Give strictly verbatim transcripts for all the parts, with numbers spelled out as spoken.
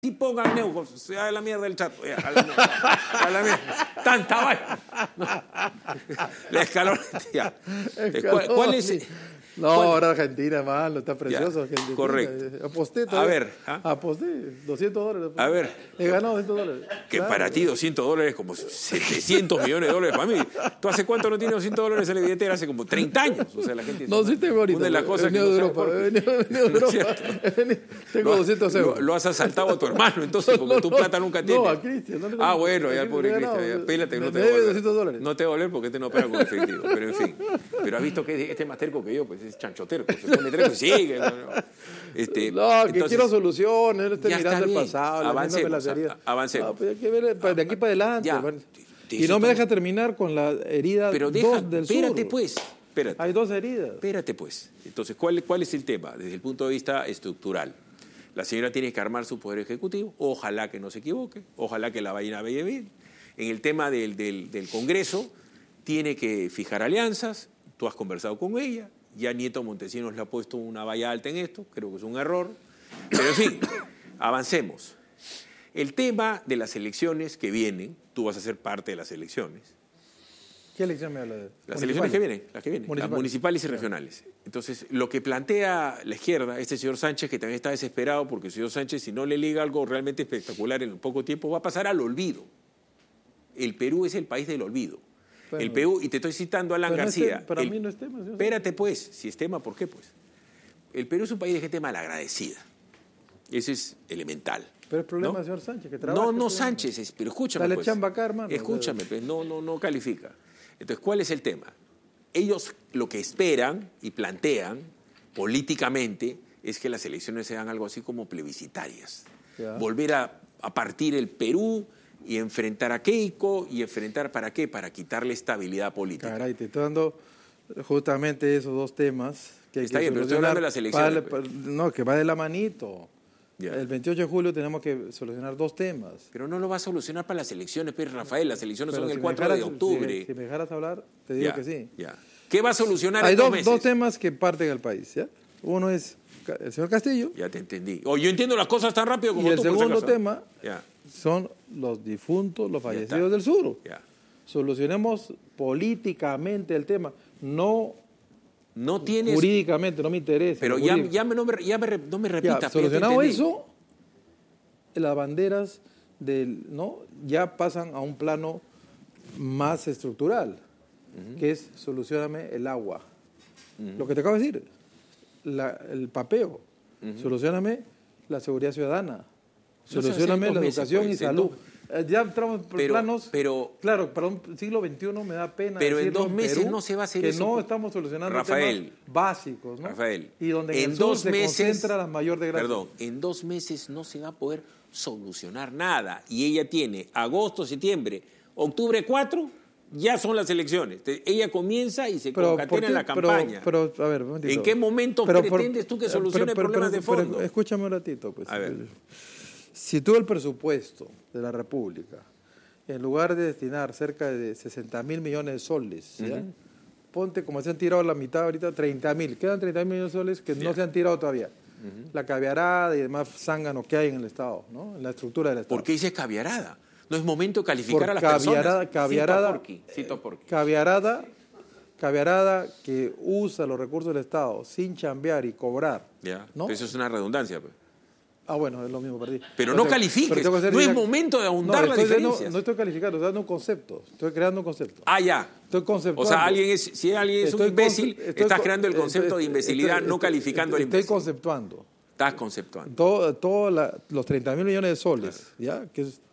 Sí, pongan neugos, se da la mierda del chato. Ya, a la mierda, a la mierda. Tanta vaina. No. La escaloneta, ya. ¿Cuál, ¿Cuál es? No, ¿cuál? ahora Argentina, malo, está precioso. Ya, Argentina. correcto. Aposté A todavía. ver. ¿ah? Aposté, doscientos dólares. A ver. He ganado doscientos dólares. Que claro. Para ti doscientos dólares como setecientos millones de dólares para mí. ¿Tú hace cuánto no tienes doscientos dólares en la billetera? Hace como treinta años. O sea, la gente No, sí tengo ahorita. Una de las cosas he venido que de no Europa. sabe He venido, he venido de Europa. He venido, tengo lo, doscientos euros. Lo, lo has asaltado a tu hermano, entonces, porque no, tu no, plata nunca tienes. No, a Cristian. No, no, ah, bueno, ya, pobre Cristian. Cristian. Pélate, me, no te me va a debe volver. doscientos dólares. No te va a volver porque este no opera con efectivo. Pero en fin. Pero has visto que este es más terco que yo, pues es chanchoterco. Se pone terco y sigue. Bueno, este, no, que entonces, quiero soluciones, no estoy ya mirando el bien. pasado, Avancemos, la heridas. avancemos. No, pues hay que ver pues, de aquí para adelante. Ya. Bueno. Y no me deja terminar con la herida Pero deja, dos del espérate sur. pues. Espérate. Hay dos heridas. Espérate pues. Entonces, ¿cuál, ¿cuál es el tema? Desde el punto de vista estructural. La señora tiene que armar su poder ejecutivo. Ojalá que no se equivoque. Ojalá que la vaina vaya bien. En el tema del, del, del Congreso, tiene que fijar alianzas. Tú has conversado con ella. Ya Nieto Montesinos le ha puesto una valla alta en esto. Creo que es un error. Pero, en fin, avancemos. El tema de las elecciones que vienen, tú vas a ser parte de las elecciones. ¿Qué elección me habla de? Las elecciones que vienen, las que vienen, municipales. las municipales y regionales. Entonces, lo que plantea la izquierda, este señor Sánchez, que también está desesperado, porque el señor Sánchez, si no le liga algo realmente espectacular en poco tiempo, va a pasar al olvido. El Perú es el país del olvido. Bueno, el Perú, y te estoy citando a Alan pero García. No es, para el, mí no es tema. Yo espérate pues, si es tema, ¿por qué pues? El Perú es un país de gente malagradecida. Ese es elemental. Pero el problema ¿no? del señor Sánchez, que trabaja. No, no Sánchez, es, pero escúchame Dale pues. chamba acá, hermano. Escúchame, pues, no, no, no califica. Entonces, ¿cuál es el tema? Ellos lo que esperan y plantean políticamente es que las elecciones sean algo así como plebiscitarias. Ya. Volver a, a partir el Perú y enfrentar a Keiko y enfrentar ¿para qué? Para quitarle estabilidad política. Caray, te estoy dando justamente esos dos temas. Que Está hay que bien, pero estoy hablando de las elecciones. Para, para, no, que va de la manito. Ya. El veintiocho de julio tenemos que solucionar dos temas. Pero no lo va a solucionar para las elecciones, Pedro Rafael. Las elecciones pero son si el cuatro dejaras, de octubre. Si, si me dejaras hablar, te digo ya, que sí. Ya. ¿Qué va a solucionar Hay en dos, dos meses? dos temas que parten al país. ¿Ya? Uno es el señor Castillo. Ya te entendí. O oh, yo entiendo las cosas tan rápido como y tú. Y el segundo si tema ya. son los difuntos, los fallecidos del sur. Ya. Solucionemos políticamente el tema. No... No tienes... Jurídicamente, no me interesa. Pero ya, ya, me, no, me, ya me, no me repitas. Ya, solucionado eso, las banderas del, ¿no? ya pasan a un plano más estructural, uh-huh. que es solucioname el agua. Uh-huh. Lo que te acabo de decir, la, el papeo. Uh-huh. Solucioname la seguridad ciudadana. No solucioname la meses, educación pues, y salud. Dos... Ya entramos por pero, planos. Pero, claro, para un siglo veintiuno me da pena. Pero en dos en meses Perú, no se va a hacer que eso. Que no estamos solucionando Rafael, temas básicos, ¿no? Rafael, y donde en, en el dos sur meses, se concentra la mayor desgracia. Perdón, en dos meses no se va a poder solucionar nada. Y ella tiene agosto, septiembre, octubre cuatro, ya son las elecciones. Entonces, ella comienza y se pero, concatena en la campaña. Pero, pero, a ver, un momentito. ¿En qué momento pero, pretendes tú que solucione pero, pero, problemas pero, de fondo? Pero, escúchame un ratito. Pues, a ver. Si tú el presupuesto de la República, en lugar de destinar cerca de sesenta mil millones de soles, ¿ya? Uh-huh. ponte como se han tirado la mitad ahorita, treinta mil, quedan treinta mil millones de soles que yeah. no se han tirado todavía. Uh-huh. La caviarada y demás zángano que hay en el Estado, ¿no? En la estructura del Estado. ¿Por qué dices caviarada? No es momento de calificar Por a las caviarada, personas. Caviarada, Cito porqui, cito porqui. Caviarada, caviarada que usa los recursos del Estado sin chambear y cobrar. Ya, ¿no? Eso es una redundancia, pues. Ah, bueno, es lo mismo para ti. Pero no, no califiques, no es ya... momento de ahondar no, las diferencias. No, no estoy calificando, estoy dando un concepto, estoy creando un concepto. Ah, ya. Estoy conceptuando. O sea, alguien es, si alguien es un imbécil, estoy, estás creando el concepto estoy, de imbecilidad estoy, no calificando estoy, al imbécil. Estoy conceptuando. Estás conceptuando. Todos todo los treinta mil millones de soles, claro. ¿ya? Que es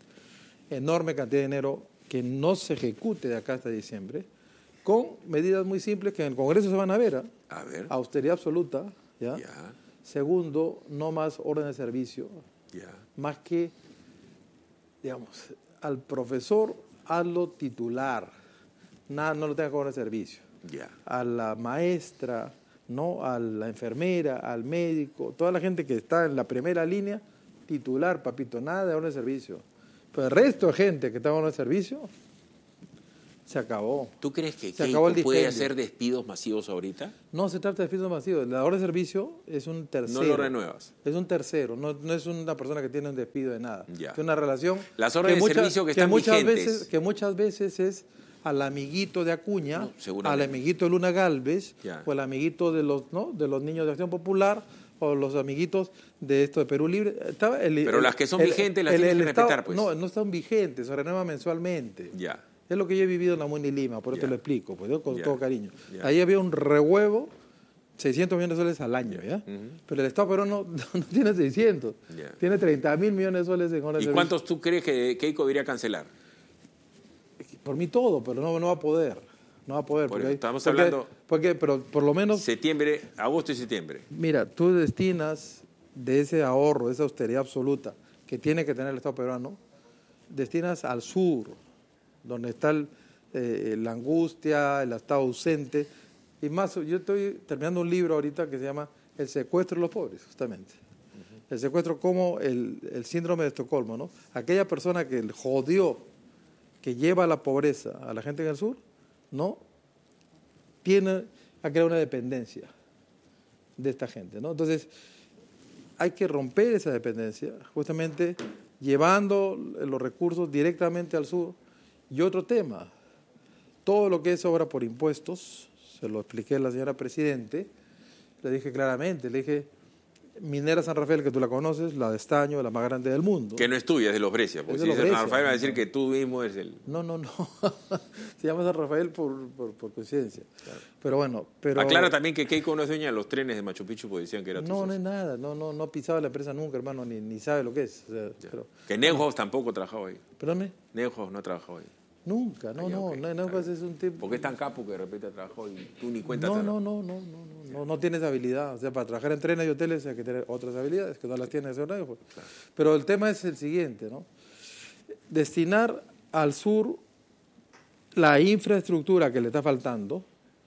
enorme cantidad de dinero que no se ejecute de acá hasta diciembre, con medidas muy simples que en el Congreso se van a ver. ¿eh? A ver. Austeridad absoluta, ¿ya? Ya. Segundo, no más orden de servicio, yeah. más que, digamos, al profesor hazlo titular, nada, no lo tenga que cobrar servicio. Yeah. A la maestra, no, a la enfermera, al médico, toda la gente que está en la primera línea, titular, papito, nada de orden de servicio. Pero el resto de gente que está en orden de servicio, Se acabó. ¿Tú crees que Se acabó el Keiko puede dispendio. hacer despidos masivos ahorita? No se trata de despidos masivos. El dador de servicio es un tercero. No lo renuevas. Es un tercero, no, no es una persona que tiene un despido de nada. Ya. Es una relación. Las órdenes de servicio que están muchas vigentes. veces Que muchas veces es al amiguito de Acuña, No, seguramente. al amiguito de Luna Galvez, Ya. o al amiguito de los, ¿no? de los niños de Acción Popular, o los amiguitos de esto de Perú Libre. Estaba el- Pero el- las que son el- vigentes las el- tienen el que Estado- respetar, pues. No, no están vigentes, se renueva mensualmente. Ya. Es lo que yo he vivido en la Muni Lima, por eso Ya. te lo explico, pues yo con Ya. todo cariño. Ya. Ahí había un rehuevo, seiscientos millones de soles al año, ¿ya? Ujú. Pero el Estado peruano no, no tiene seiscientos, Ya. tiene treinta mil millones de soles en horas ¿Y de cuántos tú crees que Keiko debería cancelar? servicio. Por mí todo, pero no, no va a poder. No va a poder. Por porque eso, hay- estamos porque- hablando- Porque, pero por lo menos, Septiembre, agosto y septiembre. mira, tú destinas de ese ahorro, de esa austeridad absoluta que tiene que tener el Estado peruano, destinas al sur, donde está el, eh, la angustia, el Estado ausente. Y más, yo estoy terminando un libro ahorita que se llama El secuestro de los pobres, justamente. El secuestro como el, el síndrome de Estocolmo, ¿no? Aquella persona que jodió, que lleva a la pobreza a la gente en el sur, ¿no? Tiene, ha creado una dependencia de esta gente, ¿no? Entonces, hay que romper esa dependencia, justamente llevando los recursos directamente al sur. Y otro tema, todo lo que es obra por impuestos, se lo expliqué a la señora Presidente, le dije claramente, le dije, Minera San Rafael, que tú la conoces, la de estaño, la más grande del mundo. Que no es tuya, es de los Brescia. Porque Es si de es los de Brescia. Rafael va a decir que tú mismo eres el... No, no, no. Se llama San Rafael por, por, por coincidencia. Pero bueno, pero... Aclara también que Keiko no es dueña de los trenes de Machu Picchu porque decían que era tu No, no socio. es nada. No, no, no ha pisado la empresa nunca, hermano, ni, ni sabe lo que es. O sea, Ya. pero, Que Neuhaus tampoco ha trabajado ahí. perdónme, Neuhaus no ha trabajado ahí. nunca. No, Ah, ya, no, ok, no, está no, bien. es un tipo... Porque es tan capo que de repente ha trabajado y tú ni cuenta te No, has no, dado. no, no, no, no, no, no tienes habilidad. O sea, para trabajar en trenes y hoteles hay que tener otras habilidades que no las tienes en radio. Pero el tema es el siguiente, ¿no? Destinar al sur la infraestructura que le está faltando,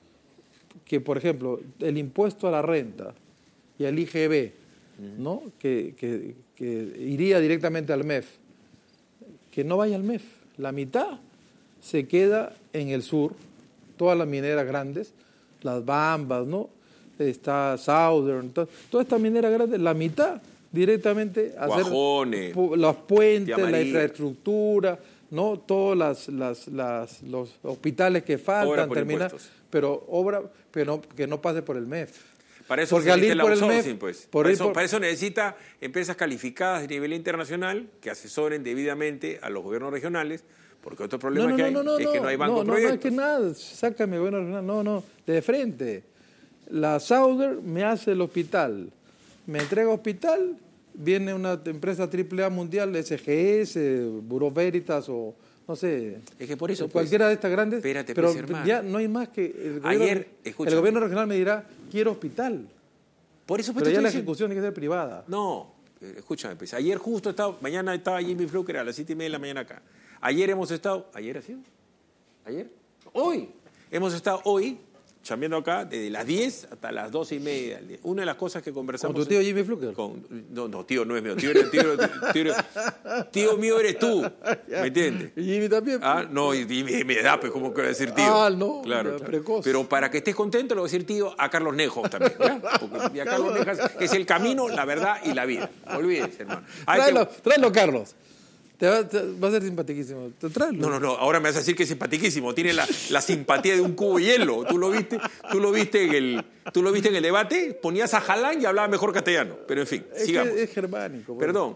que por ejemplo, el impuesto a la renta y al I G B, ¿no? Que, que, que iría directamente al M E F, que no vaya al M E F. La mitad se queda en el sur, todas las mineras grandes, las Bambas, ¿no? Está Southern, to- todas estas mineras grandes, la mitad directamente a hacer Guajones, pu- los puentes, Tía la María. infraestructura, ¿no? Todos las, las, las, los hospitales que Obra faltan, por terminar, impuestos. pero obra pero no, que no pase por el M E F. Para eso Porque al necesita ir el por el outsourcing, M E F, pues. por Para ir eso, por- para eso necesita empresas calificadas de nivel internacional que asesoren debidamente a los gobiernos regionales, porque otro problema que hay es que no hay banco no, no, proyectos. no, es que nada, sácame gobierno regional, no, no, de frente. La Southern me hace el hospital, me entrega hospital, viene una empresa triple A mundial, S G S, Bureau Veritas o no sé, Es que por eso, pues, cualquiera de estas grandes, espérate, pero pues, hermano. ya no hay más que el gobierno, Ayer, el escúchame. gobierno regional me dirá, quiero hospital, Por eso pues, pero te ya estoy la diciendo. ejecución tiene que ser privada. No, eh, escúchame, pues. Ayer justo estaba, mañana estaba Jimmy Fluker a las siete y media de la mañana acá. Ayer hemos estado, ¿ayer ha sido? ¿Ayer? Hoy. Hemos estado hoy chambeando acá desde las diez hasta las doce y media del día. Una de las cosas que conversamos... ¿Con tu tío Jimmy Fluker? Con, no, no, tío no es mío. Tío, eres- tío, tío, tío, tío mío eres tú. ¿Me entiendes? Y Jimmy también. Ah, no, y, y mi, mi edad, pues, ¿cómo que voy a decir tío? Ah, no, claro, ya, claro. precoz. Pero para que estés contento, le voy a decir tío a Carlos Nejo también. ¿Ya? Porque y a Carlos Nejo es el camino, la verdad y la vida. No olvides, hermano. Hay que- Tráelo, tráelo, Carlos. Te va, te- va a ser simpaticísimo. Te- Tráelo. No, no, no, ahora me vas a decir que es simpaticísimo, tiene la, la simpatía de un cubo de hielo. ¿Tú lo viste? ¿Tú lo viste en el, tú lo viste en el debate? Ponías a Jalán y hablaba mejor castellano. Pero en fin, Es, sigamos. que es germánico. bueno. Perdón,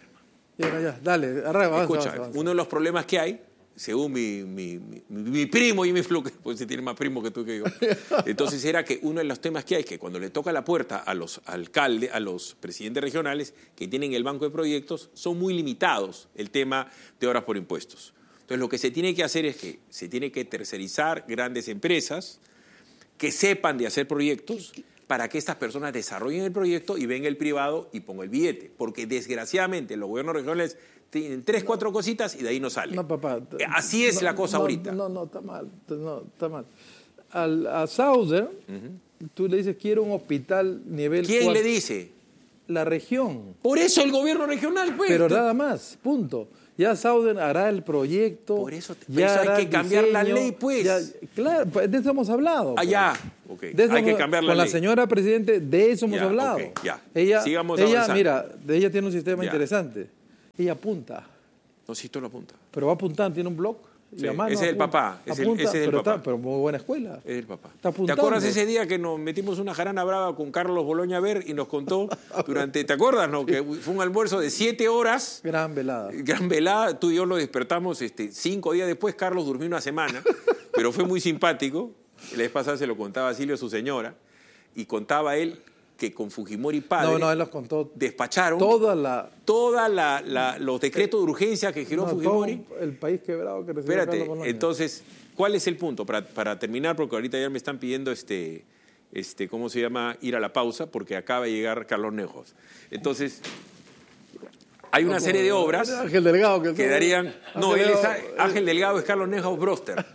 Ya, ya, dale, arranca, avanza, escucha, avanza, avanza. uno de los problemas que hay, según mi, mi, mi, mi primo Jimmy Fluke, pues se tiene más primo que tú que yo, entonces era que uno de los temas que hay, que cuando le toca la puerta a los alcaldes, a los presidentes regionales que tienen el banco de proyectos, son muy limitados el tema de obras por impuestos. Entonces lo que se tiene que hacer es que se tiene que tercerizar grandes empresas que sepan de hacer proyectos para que estas personas desarrollen el proyecto y venga el privado y ponga el billete. Porque desgraciadamente los gobiernos regionales tienen tres, cuatro cositas y de ahí no salen. No, papá. Eh, Así es no, la cosa no, ahorita. No, no, está mal. No, está mal. Al, a Southern, tú le dices, quiero un hospital nivel ¿Quién cuatro. le dice? la región. Por eso el gobierno regional, pues. Pero nada más, punto. Ya Sauden hará el proyecto. Por eso, te, ya eso hay hará que cambiar diseño, la ley, pues. Ya, claro, de eso hemos hablado. Ah, ya. Okay. De eso hay que hemos, cambiar la con ley. la señora Presidente, de eso hemos ya, hablado. Okay, ya. Ella, Sigamos ella avanzando. mira, de ella tiene un sistema ya. interesante. Ella apunta. No, si esto lo apunta. Pero va apuntando, tiene un blog. Sí, y a mano ese es el apunta, papá. Es el, apunta, ese es el pero, papá. Está, pero muy buena escuela. Es el papá. Está ¿Te apuntando. acuerdas ese día que nos metimos una jarana brava con Carlos Boloña Ver y nos contó durante, ¿te acuerdas, no? Que fue un almuerzo de siete horas. Gran velada. Gran velada. Tú y yo lo despertamos este, cinco días después. Carlos durmió una semana, pero fue muy simpático. La vez pasada se lo contaba a Silvio, su señora, y contaba él que con Fujimori padre No, no, él nos contó despacharon toda la, toda la, la, los decretos de urgencia que giró no, Fujimori. todo el país quebrado que recibió Espérate, Carlos Boloña. entonces, ¿cuál es el punto? Para, para terminar, porque ahorita ya me están pidiendo, este, este, ¿cómo se llama? Ir a la pausa, porque acaba de llegar Carlos Nejos. Entonces, hay una serie de obras Ángel Delgado que, que darían... No, Ángel él es Delgado, Ángel Delgado, es Carlos Nejos Broster.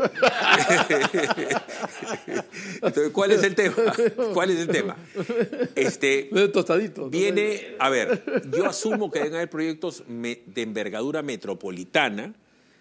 Entonces, ¿cuál es el tema? ¿Cuál es el tema? Este, tostadito. viene, a ver, yo asumo que deben haber proyectos me, de envergadura metropolitana,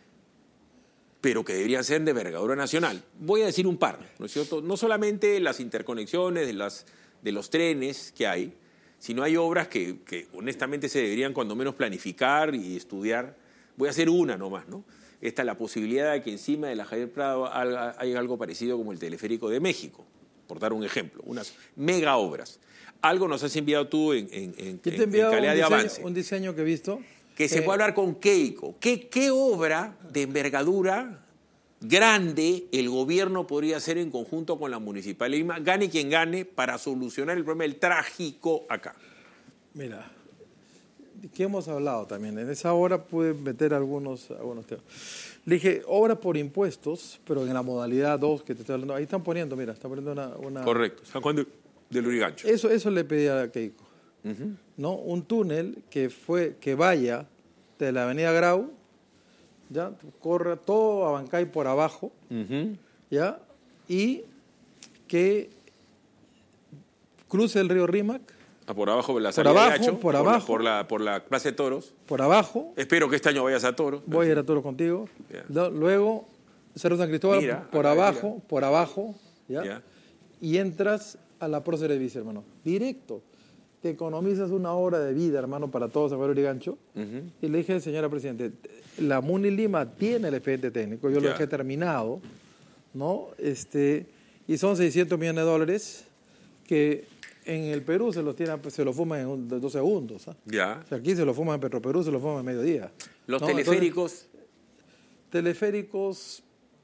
pero que deberían ser de envergadura nacional. Voy a decir un par, ¿no es cierto? No solamente las interconexiones de, las, de los trenes que hay, sino hay obras que, que honestamente se deberían cuando menos planificar y estudiar. Voy a hacer una nomás, ¿no? Esta es la posibilidad de que encima de la Javier Prado haya algo parecido como el teleférico de México, por dar un ejemplo, unas mega obras. Algo nos has enviado tú en, en, en, Yo te he enviado en calidad un de diseño, avance. un diseño que he visto. Que se eh, puede hablar con Keiko. ¿Qué, ¿Qué obra de envergadura grande el gobierno podría hacer en conjunto con la Municipalidad de Lima, gane quien gane, para solucionar el problema del trágico acá? Mira, ¿qué hemos hablado también? En esa hora pude meter algunos, algunos temas. Le dije, obra por impuestos, pero en la modalidad dos que te estoy hablando. Ahí están poniendo, mira, están poniendo una... una... Correcto, San Juan de, del Lurigancho. Eso, eso le pedí a Keiko. Uh-huh. ¿No? Un túnel que, fue, que vaya de la avenida Grau, ya, corra todo a Bancay por abajo, Uh-huh. ya, y que cruce el río Rímac, Ah, por abajo de la Por salida abajo, de Hacho, por la- abajo. por la, por la Plaza de Toros. por abajo, Espero que este año vayas a Toros. voy a ir a todos contigo, Ya. ¿no? Luego Cerro San Cristóbal, Mira, por acá, abajo, mira. por abajo, ¿ya? Ya. Y entras a la prócer de Vice, hermano, directo. Te economizas una hora de vida, hermano, para todos San Juan de Lurigancho. Uh-huh. Y le dije, señora Presidente, la Muni Lima tiene el expediente técnico, yo lo Ya. dejé terminado, ¿no? Este, y son seiscientos millones de dólares que en el Perú se los, tiene, se los fuman en un- dos segundos. ¿ah? Ya. O sea, aquí se los fuman en Petroperú, se los fuman en mediodía. Los ¿no? teleféricos, Entonces, teleféricos,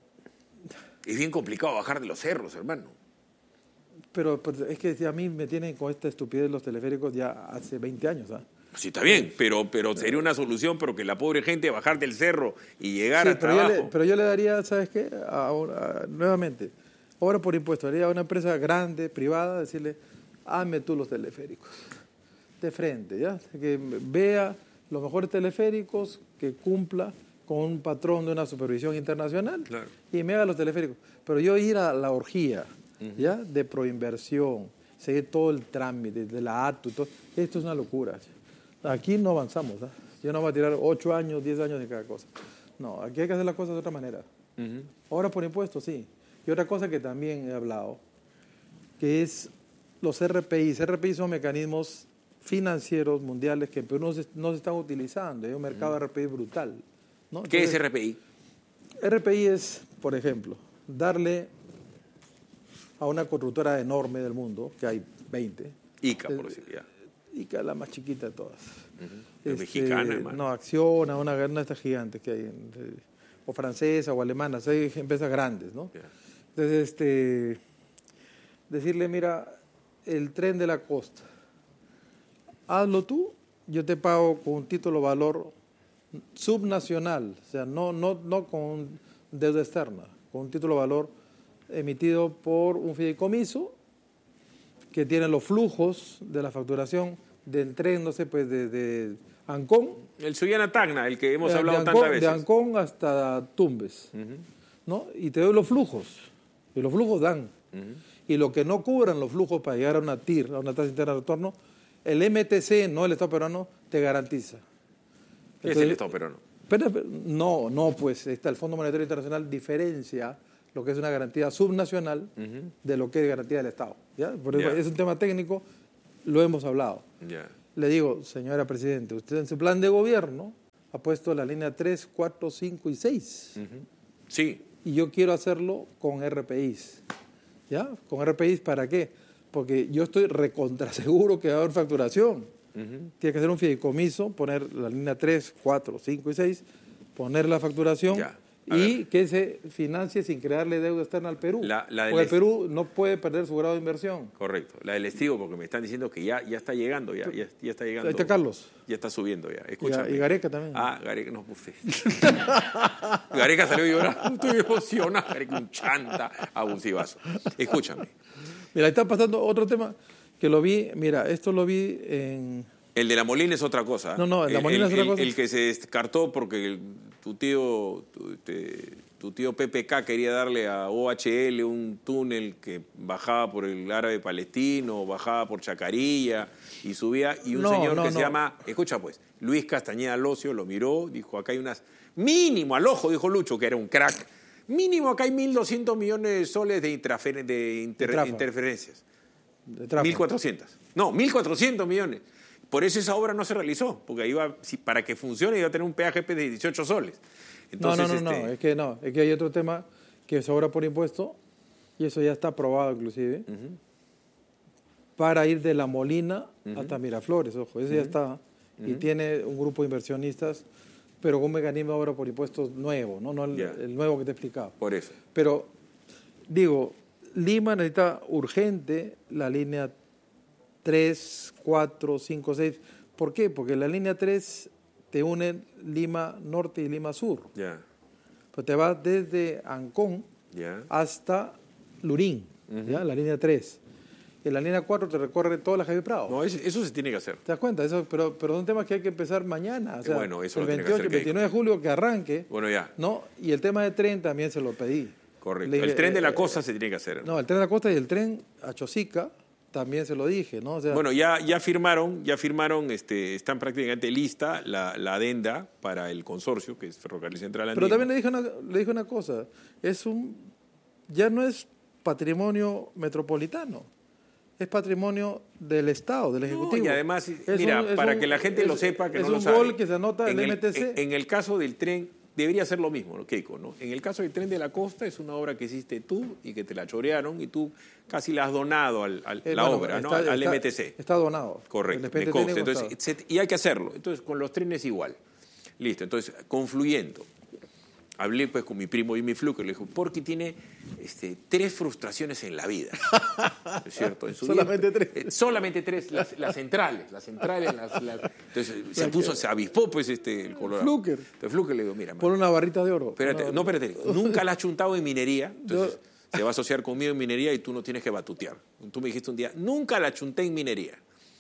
es bien complicado bajar de los cerros, hermano. pero pues, es que a mí me tienen con esta estupidez los teleféricos ya hace veinte años. ¿ah? Sí, está bien, pero, pero sería una solución, pero que la pobre gente bajar del cerro y llegar Sí, hasta pero, yo abajo. le, pero yo le daría, ¿sabes qué? A, a- nuevamente, ahora por impuesto, haría a una empresa grande, privada, decirle, hazme tú los teleféricos, de frente, ¿ya? Que vea los mejores teleféricos, que cumpla con un patrón de una supervisión internacional Claro. y me haga los teleféricos. Pero yo ir a la orgía, ¿ya? De proinversión, seguir todo el trámite, de la A T U, todo, esto es una locura. Aquí no avanzamos, ¿ah? Yo no voy a tirar ocho años, diez años de cada cosa. No, aquí hay que hacer las cosas de otra manera. Ujú. Ahora por impuestos, sí. Y otra cosa que también he hablado, que es los R P I. R P I son mecanismos financieros mundiales que en Perú no se, no se están utilizando. Hay un mercado de R P I brutal. ¿no? ¿Qué es Entonces, R P I? R P I es, por ejemplo, darle a una constructora enorme del mundo, que hay veinte, I C A, por decir ya. y que es la más chiquita de todas. Es mexicana, hermano. No, Acciona, una, una de estas gigantes que hay, en- o francesa o alemana, hay empresas grandes, ¿no? Ya. Entonces, este, decirle, mira, el tren de la costa, hazlo tú, yo te pago con un título valor subnacional, o sea, no, no, no con deuda externa, con un título valor emitido por un fideicomiso que tiene los flujos de la facturación del tren, no sé, pues de, de Ancón, El Suyana Tacna, el que hemos de, hablado de tantas Ancón, veces. de Ancón hasta Tumbes, Ujú, ¿no? Y te doy los flujos, y los flujos dan. ujú. Y lo que no cubran los flujos para llegar a una T I R, a una tasa interna de retorno, el M T C, no el Estado peruano, te garantiza. ¿Qué es el Estado peruano? Pero, no, no, pues está el Fondo Monetario Internacional diferencia lo que es una garantía subnacional uh-huh. de lo que es garantía del Estado. ¿Ya? Por eso, yeah. Es un tema técnico, lo hemos hablado. Yeah. Le digo, señora Presidente, usted en su plan de gobierno ha puesto la línea tres, cuatro, cinco y seis. Uh-huh. Sí. Y yo quiero hacerlo con R P Is. ¿Ya? ¿Con R P Is para qué? Porque yo estoy recontraseguro que va a haber facturación. Uh-huh. Tiene que hacer un fideicomiso, poner la línea tres, cuatro, cinco y seis, poner la facturación ya, y ver. que se financie sin crearle deuda externa al Perú. La, la porque el Perú no puede perder su grado de inversión. Correcto. La del Estivo, porque me están diciendo que ya, ya está llegando, ya, ya, ya está llegando. Ahí está Carlos. Ya está subiendo ya. Escúchame. Y, y Gareca también. Ah, Gareca, no, pues. Gareca salió llorando, estoy emocionado. Gareca, un chanta abusivazo. Escúchame. Mira, está pasando otro tema que lo vi, mira, esto lo vi en... El de la Molina es otra cosa. No, no, la Molina el, es otra el, cosa. El que se descartó porque el, tu tío tu, te, tu tío P P K quería darle a O H L un túnel que bajaba por el árabe palestino, bajaba por Chacarilla y subía, y un no, señor no, que no. se llama, escucha pues, Luis Castañeda Locio lo miró, dijo, acá hay unas, mínimo al ojo, dijo Lucho, que era un crack, mínimo acá hay mil doscientos millones de soles de, intrafer, de, inter, de interferencias. De mil cuatrocientos. No, mil cuatrocientos millones. Por eso esa obra no se realizó, porque iba, si, para que funcione iba a tener un peaje de dieciocho soles. Entonces, no, no, no, este... no, es que no, es que hay otro tema que se obra por impuesto, y eso ya está aprobado inclusive, uh-huh. para ir de La Molina uh-huh. hasta Miraflores, ojo, eso uh-huh. ya está, uh-huh. y tiene un grupo de inversionistas, pero con un mecanismo de obra por impuestos nuevo, no, no el, yeah. el nuevo que te he explicado. Por eso. Pero, digo, Lima necesita urgente la línea tres, cuatro, cinco, seis. ¿Por qué? Porque la línea tres te une Lima Norte y Lima Sur. Yeah. Pues te va desde Ancón yeah. hasta Lurín, uh-huh. ¿ya? La línea tres. Y la línea cuatro te recorre toda la Javier Prado. No, eso, eso se tiene que hacer. ¿Te das cuenta? Eso, pero, pero son temas que hay que empezar mañana. O sea, bueno, eso el lo veintiocho, tiene que hacer veintinueve de julio que arranque. Bueno, ya. ¿No? Y el tema de tren también se lo pedí. Correcto. Le, el tren de la eh, costa se tiene que hacer. No, el tren de la costa y el tren a Chosica también se lo dije, ¿no? O sea, bueno, ya, ya firmaron, ya firmaron, este, están prácticamente lista la, la adenda para el consorcio, que es Ferrocarril Central Andino. Pero también le dije una, le dije una cosa, es un, ya no es patrimonio metropolitano, es patrimonio del Estado, del Ejecutivo. No, y además, es mira, un, para un, que la gente es, lo sepa, que no lo sabe. Es un gol que se anota en el M T C. En, en el caso del tren, debería ser lo mismo, ¿no, Keiko? ¿no? En el caso del tren de la costa, es una obra que hiciste tú y que te la chorearon y tú casi la has donado al, al, eh, la bueno, obra, está, ¿no? al, al está, M T C. Está donado. Correcto, me consta. Entonces, se, y hay que hacerlo. Entonces, con los trenes igual. Listo, entonces, confluyendo. Hablé pues con mi primo Jimmy Fluker, le dijo, porque tiene este, tres frustraciones en la vida, ¿es cierto? En su solamente vida, tres. Eh, solamente tres, las, las centrales, las centrales, las, las, entonces se puso, se avispó pues este, el Colorado. Fluker. Entonces Fluker le digo, mira, por una barrita de oro. Espérate, no, espérate, nunca la has chuntado en minería, entonces Yo... se va a asociar conmigo en minería y tú no tienes que batutear. Tú me dijiste un día, nunca la chunté en minería.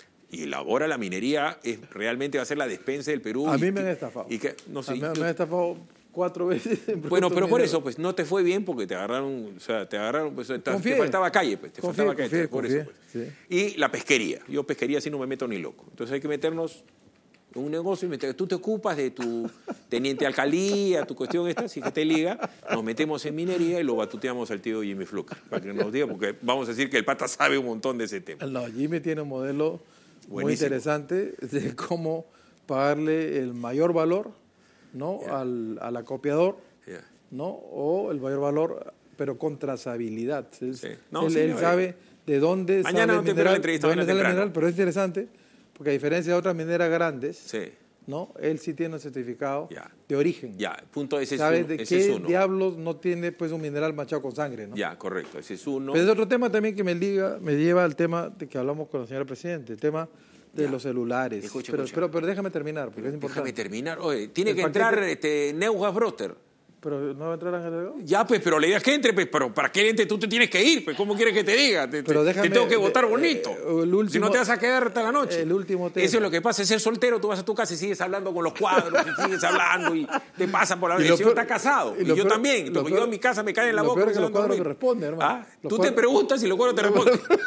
Y ahora la minería es, realmente va a ser la despensa del Perú. A y, mí me han estafado. Y que, no sé, a mí yo, me han estafado cuatro veces. Bueno, pero por eso, pues no te fue bien porque te agarraron, o sea, te agarraron, pues confié, te faltaba calle, pues, te confié, faltaba calle, confié, por confié, eso. Pues. Sí. Y la pesquería. Yo pesquería sí no me meto ni loco. Entonces hay que meternos en un negocio y meter, tú te ocupas de tu teniente alcaldía, tu cuestión esta, si que te liga, nos metemos en minería y lo batuteamos al tío Jimmy Fluker, para que nos diga, porque vamos a decir que el pata sabe un montón de ese tema. No, Jimmy tiene un modelo Buenísimo. muy interesante de cómo pagarle el mayor valor, ¿no? Yeah. al, al acopiador, yeah. ¿no? O el mayor valor, pero con trazabilidad. Es, sí. no, él sí, él no, sabe eh. de dónde mañana sale no el te mineral, la entrevista, dónde sale el mineral, pero es ¿no? interesante, porque a diferencia de otras mineras grandes, sí. ¿no? Él sí tiene un certificado yeah. de origen. Ya, punto ese ¿Sabe es uno. de ese qué es uno. diablos no tiene pues un mineral manchado con sangre, ¿no? Ya, correcto, ese es uno. Pero es otro tema también que me liga, me lleva al tema de que hablamos con la señora Presidente, el tema de ya. los celulares. Escucha, pero, escucha. Pero, pero déjame terminar, porque pero es importante. Déjame terminar. Oye, tiene el que paquete... entrar este, Neugas Broster. ¿Pero no va a entrar Ángel Delgado? Ya, pues, pero la idea es que entre, pues, pero ¿para qué entre? Tú te tienes que ir, pues, ¿cómo quieres que te diga? Te, pero déjame, te tengo que votar eh, bonito. Eh, último, si no te vas a quedar hasta la noche. El último tema. Eso es lo que pasa, es ser soltero, tú vas a tu casa y sigues hablando con los cuadros, y sigues hablando y te pasa por la noche. El señor está casado, y, y yo peor, también. Peor, yo en mi casa me caen en la lo boca. peor es que los cuadros me responden, hermano. ¿Ah? Tú cuadros... te preguntas y los cuadros te responden.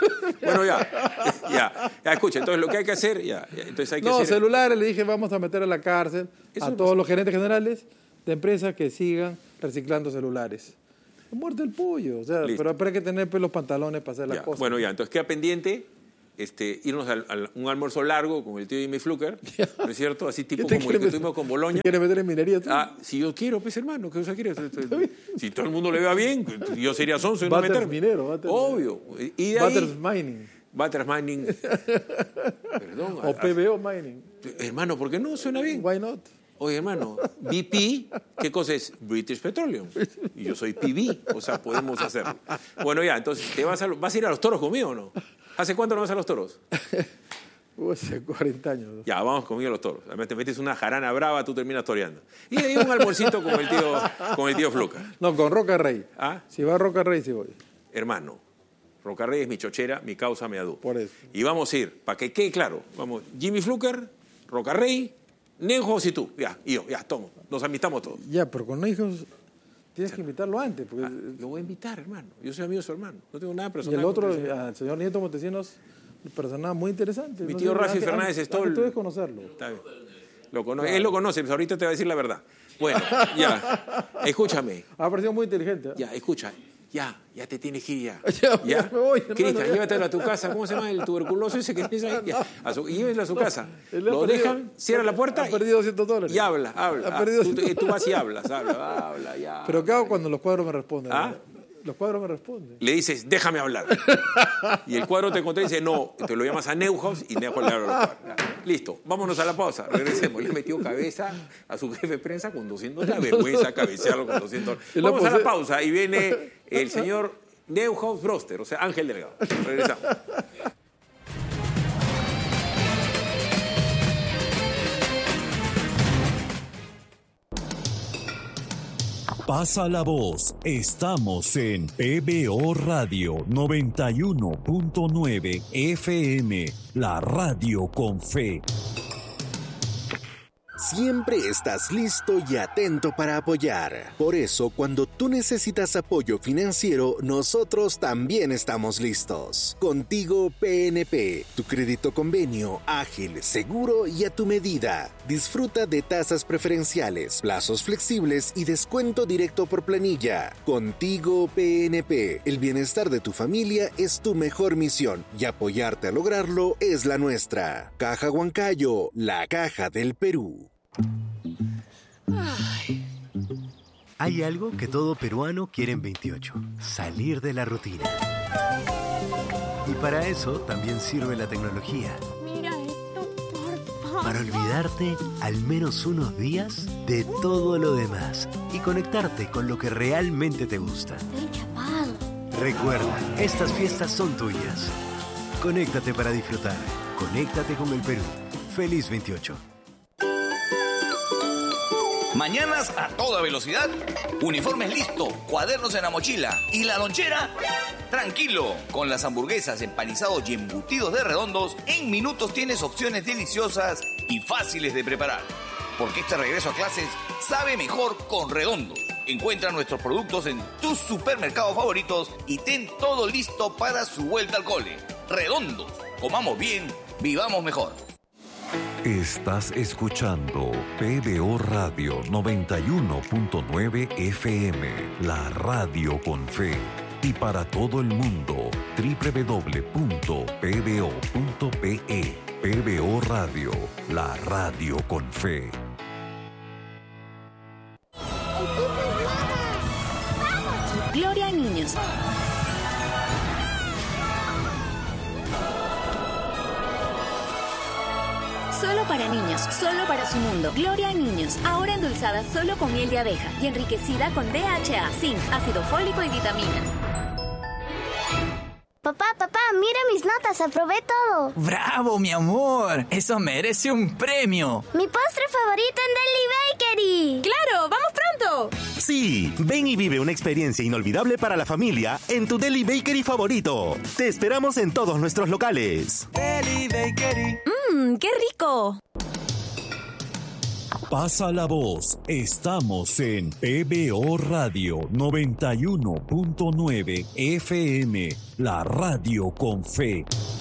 Bueno, ya, ya, ya, escucha, entonces lo que hay que hacer, ya, ya entonces hay que no, hacer... celulares, le dije, vamos a meter a la cárcel Eso a no todos pasa. los gerentes generales de empresas que sigan reciclando celulares. Muerte el pollo, o sea, Listo. pero, pero hay que tener pues, los pantalones para hacer las Ya, cosas. bueno, ya, entonces queda pendiente este, irnos a un almuerzo largo con el tío Jimmy Fluker, ¿no es cierto? Así tipo ¿Qué te como el que quieres tuvimos meter- con Boloña. ¿Te quieres meter en minería tú? Ah, si yo quiero, pues hermano, ¿qué cosa quieres? Si todo el mundo le vea bien, yo sería sonso y no Butters meterme. minero, Butters Obvio. Y de ahí, Butters Mining. Butters Mining. Perdón. O P B O Mining. Hermano, ¿por qué no? Suena bien. Why not? Oye, hermano, B P, ¿qué cosa es? British Petroleum. Y yo soy P B, o sea, podemos hacerlo. Bueno, ya, entonces, ¿te vas, a, ¿vas a ir a los toros conmigo o no? ¿Hace cuánto no vas a los toros? Uh, hace cuarenta años. Ya, vamos conmigo a los toros. Además, te metes una jarana brava, tú terminas toreando. Y de ahí un almuercito con el tío, con el tío Fluca. No, con Roca Rey. ¿Ah? Si va a Roca Rey, sí voy. Hermano, Rocarrey es mi chochera, mi causa, mi adu. Por eso. Y vamos a ir, para que quede claro, vamos, Jimmy Fluker, Rocarrey, Nenjos y tú. Ya, y yo, ya, tomo. Nos amistamos todos. Ya, pero con los hijos tienes que invitarlo antes. Porque... Ah, lo voy a invitar, hermano. Yo soy amigo de su hermano. No tengo nada y personal. el otro, contra ese- al señor Nieto Montesinos, un personaje muy interesante. Mi No tío sé, Rafi antes- Fernández antes- Stoll. antes tú debes conocerlo. Está bien. Lo conoce, Él lo conoce, pues ahorita te va a decir la verdad. Bueno, ya. Escúchame. Ha parecido muy inteligente. ¿eh? Ya, escucha. Ya, ya te tienes que ir ya. Ya, ya me voy, hermano, Cristian, ya. llévatelo a tu casa. ¿Cómo se llama el tuberculoso ese que tienes ahí? Ya, a su, llévelo a su casa. Él ha Lo perdido- dejan, cierra la puerta Ha perdido doscientos dólares. y habla, habla. Ha Ah, perdido tú, doscientos tú vas y hablas, habla, habla, ya. Pero ¿qué hago cuando los cuadros me responden? ¿Ah? Los cuadros me responden. Le dices, déjame hablar. Y el cuadro te contesta y dice, no. Te lo llamas a Neuhaus y Neuhaus le habla a los cuadros. Listo, vámonos a la pausa. Regresemos. Le metió cabeza a su jefe de prensa con doscientos dólares. La vergüenza cabecearlo con doscientos dólares. Y lo Vamos a la puse- pausa y viene el señor Neuhaus Broster, o sea, Ángel Delgado. Regresamos. Pasa la voz, estamos en P B O Radio noventa y uno punto nueve F M, la radio con fe. Siempre estás listo y atento para apoyar. Por eso, cuando tú necesitas apoyo financiero, nosotros también estamos listos. Contigo P N P, tu crédito convenio, ágil, seguro y a tu medida. Disfruta de tasas preferenciales, plazos flexibles y descuento directo por planilla. Contigo P N P, el bienestar de tu familia es tu mejor misión y apoyarte a lograrlo es la nuestra. Caja Huancayo, la caja del Perú. Hay algo que todo peruano quiere en veintiocho, salir de la rutina. Y para eso también sirve la tecnología. Mira esto, por favor. Para olvidarte al menos unos días de todo lo demás y conectarte con lo que realmente te gusta. Estoy chapado. Recuerda, estas fiestas son tuyas. Conéctate para disfrutar. Conéctate con el Perú. Feliz veintiocho. Mañanas a toda velocidad, uniformes listo, cuadernos en la mochila y la lonchera. Tranquilo, con las hamburguesas, empanizados y embutidos de Redondos, en minutos tienes opciones deliciosas y fáciles de preparar. Porque este regreso a clases sabe mejor con Redondos. Encuentra nuestros productos en tus supermercados favoritos y ten todo listo para su vuelta al cole. Redondos, comamos bien, vivamos mejor. Estás escuchando P B O Radio noventa y uno punto nueve F M, la radio con fe. Y para todo el mundo, doble u doble u doble u punto p b o punto p e. P B O Radio, la radio con fe. Gloria a niños. Solo para niños, solo para su mundo. Gloria a niños, ahora endulzada solo con miel de abeja y enriquecida con D H A, zinc, ácido fólico y vitaminas. Papá, papá, mira mis notas, aprobé todo. ¡Bravo, mi amor! ¡Eso merece un premio! Mi postre favorito en Deli Bakery. ¡Claro! ¡Vamos pronto! Sí, ven y vive una experiencia inolvidable para la familia en tu Deli Bakery favorito. Te esperamos en todos nuestros locales. Deli Bakery. ¡Mmm, qué rico! Pasa la voz. Estamos en P B O Radio noventa y uno punto nueve F M, la radio con fe.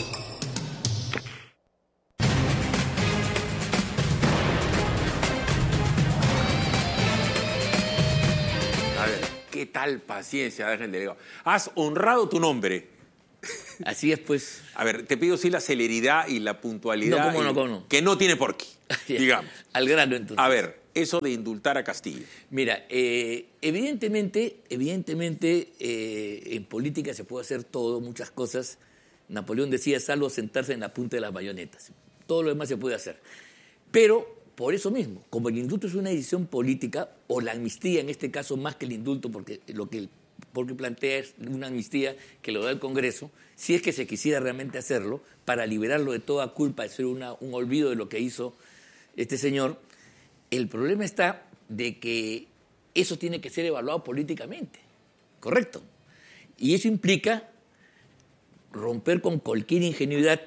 A ver, ¿qué tal paciencia, dejen delegado? Has honrado tu nombre. Así es, pues. A ver, te pido sí la celeridad y la puntualidad. No, cómo no, y- cómo no. Que no tiene por qué, digamos. Al grano, entonces. A ver, eso de indultar a Castillo. Mira, eh, evidentemente, evidentemente eh, en política se puede hacer todo, muchas cosas. Napoleón decía, salvo sentarse en la punta de las bayonetas. Todo lo demás se puede hacer. Pero, por eso mismo, como el indulto es una decisión política, o la amnistía en este caso más que el indulto, porque lo que el porque plantea es una amnistía que lo da el Congreso, si es que se quisiera realmente hacerlo, para liberarlo de toda culpa, de ser una, un olvido de lo que hizo este señor. El problema está de que eso tiene que ser evaluado políticamente, ¿correcto? Y eso implica romper con cualquier ingenuidad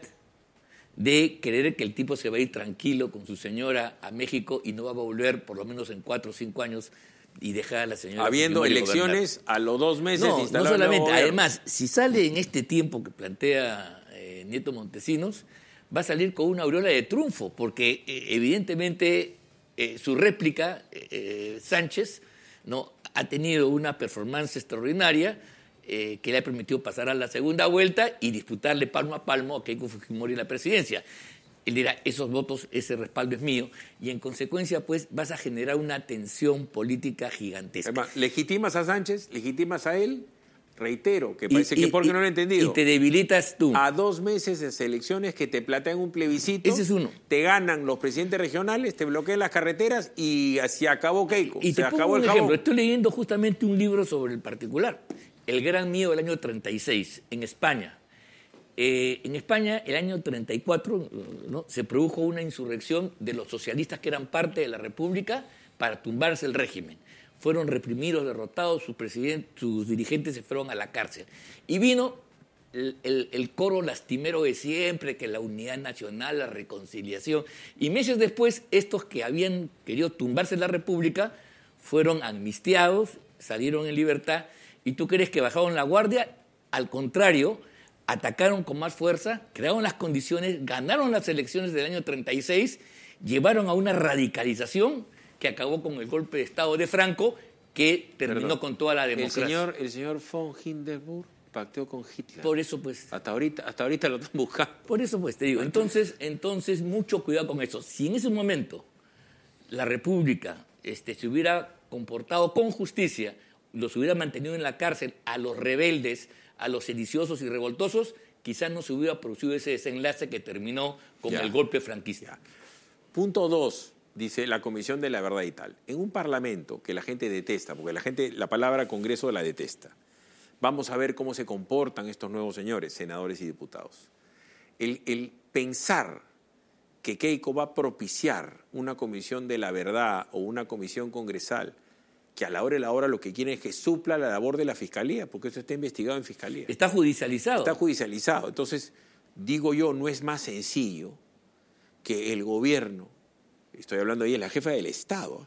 de creer que el tipo se va a ir tranquilo con su señora a México y no va a volver por lo menos en cuatro o cinco años y dejar a la señora... Habiendo Fujimori elecciones a los dos meses No, no instalar el nuevo solamente. gobierno. Además, si sale en este tiempo que plantea eh, Nieto Montesinos, va a salir con una aureola de triunfo, porque eh, evidentemente eh, su réplica, eh, Sánchez, ¿no?, ha tenido una performance extraordinaria eh, que le ha permitido pasar a la segunda vuelta y disputarle palmo a palmo a Keiko Fujimori en la presidencia. Él dirá, esos votos, ese respaldo es mío, y en consecuencia, pues, vas a generar una tensión política gigantesca. Además, legitimas a Sánchez, legitimas a él, reitero, que Y- parece y- que porque y- no lo he entendido. Y te debilitas tú. A dos meses de elecciones que te platean un plebiscito, Ese es uno. te ganan los presidentes regionales, te bloquean las carreteras y se acabó Keiko, Y se te acabó pongo un el jabón. ejemplo. Estoy leyendo justamente un libro sobre el particular, El Gran Miedo del año treinta y seis, en España. Eh, en España, el año treinta y cuatro, ¿no?, se produjo una insurrección de los socialistas que eran parte de la República para tumbarse el régimen. Fueron reprimidos, derrotados, sus, presidentes, sus dirigentes se fueron a la cárcel. Y vino el, el- el coro lastimero de siempre, que la unidad nacional, la reconciliación. Y meses después, estos que habían querido tumbarse la República fueron amnistiados, salieron en libertad. ¿Y tú crees que bajaron la guardia? Al contrario, atacaron con más fuerza, crearon las condiciones, ganaron las elecciones del año treinta y seis, llevaron a una radicalización que acabó con el golpe de Estado de Franco, que terminó Perdón. con toda la El democracia. señor, el señor von Hindenburg pacteó con Hitler. Por eso, pues, Hasta ahorita, hasta ahorita lo están buscando. por eso, pues, te digo. Entonces, entonces, mucho cuidado con eso. Si en ese momento la República este, se hubiera comportado con justicia, los hubiera mantenido en la cárcel a los rebeldes, a los sediciosos y revoltosos, quizás no se hubiera producido ese desenlace que terminó con Ya. el golpe franquista. Punto dos, dice la Comisión de la Verdad y tal. En un parlamento que la gente detesta, porque la gente, la palabra Congreso la detesta, vamos a ver cómo se comportan estos nuevos señores, senadores y diputados. El, el pensar que Keiko va a propiciar una comisión de la verdad o una comisión congresal que a la hora de la hora lo que quieren es que supla la labor de la Fiscalía, porque eso está investigado en Fiscalía. Está judicializado. Está judicializado. Entonces, digo yo, no es más sencillo que el gobierno, estoy hablando ahí de la jefa del Estado,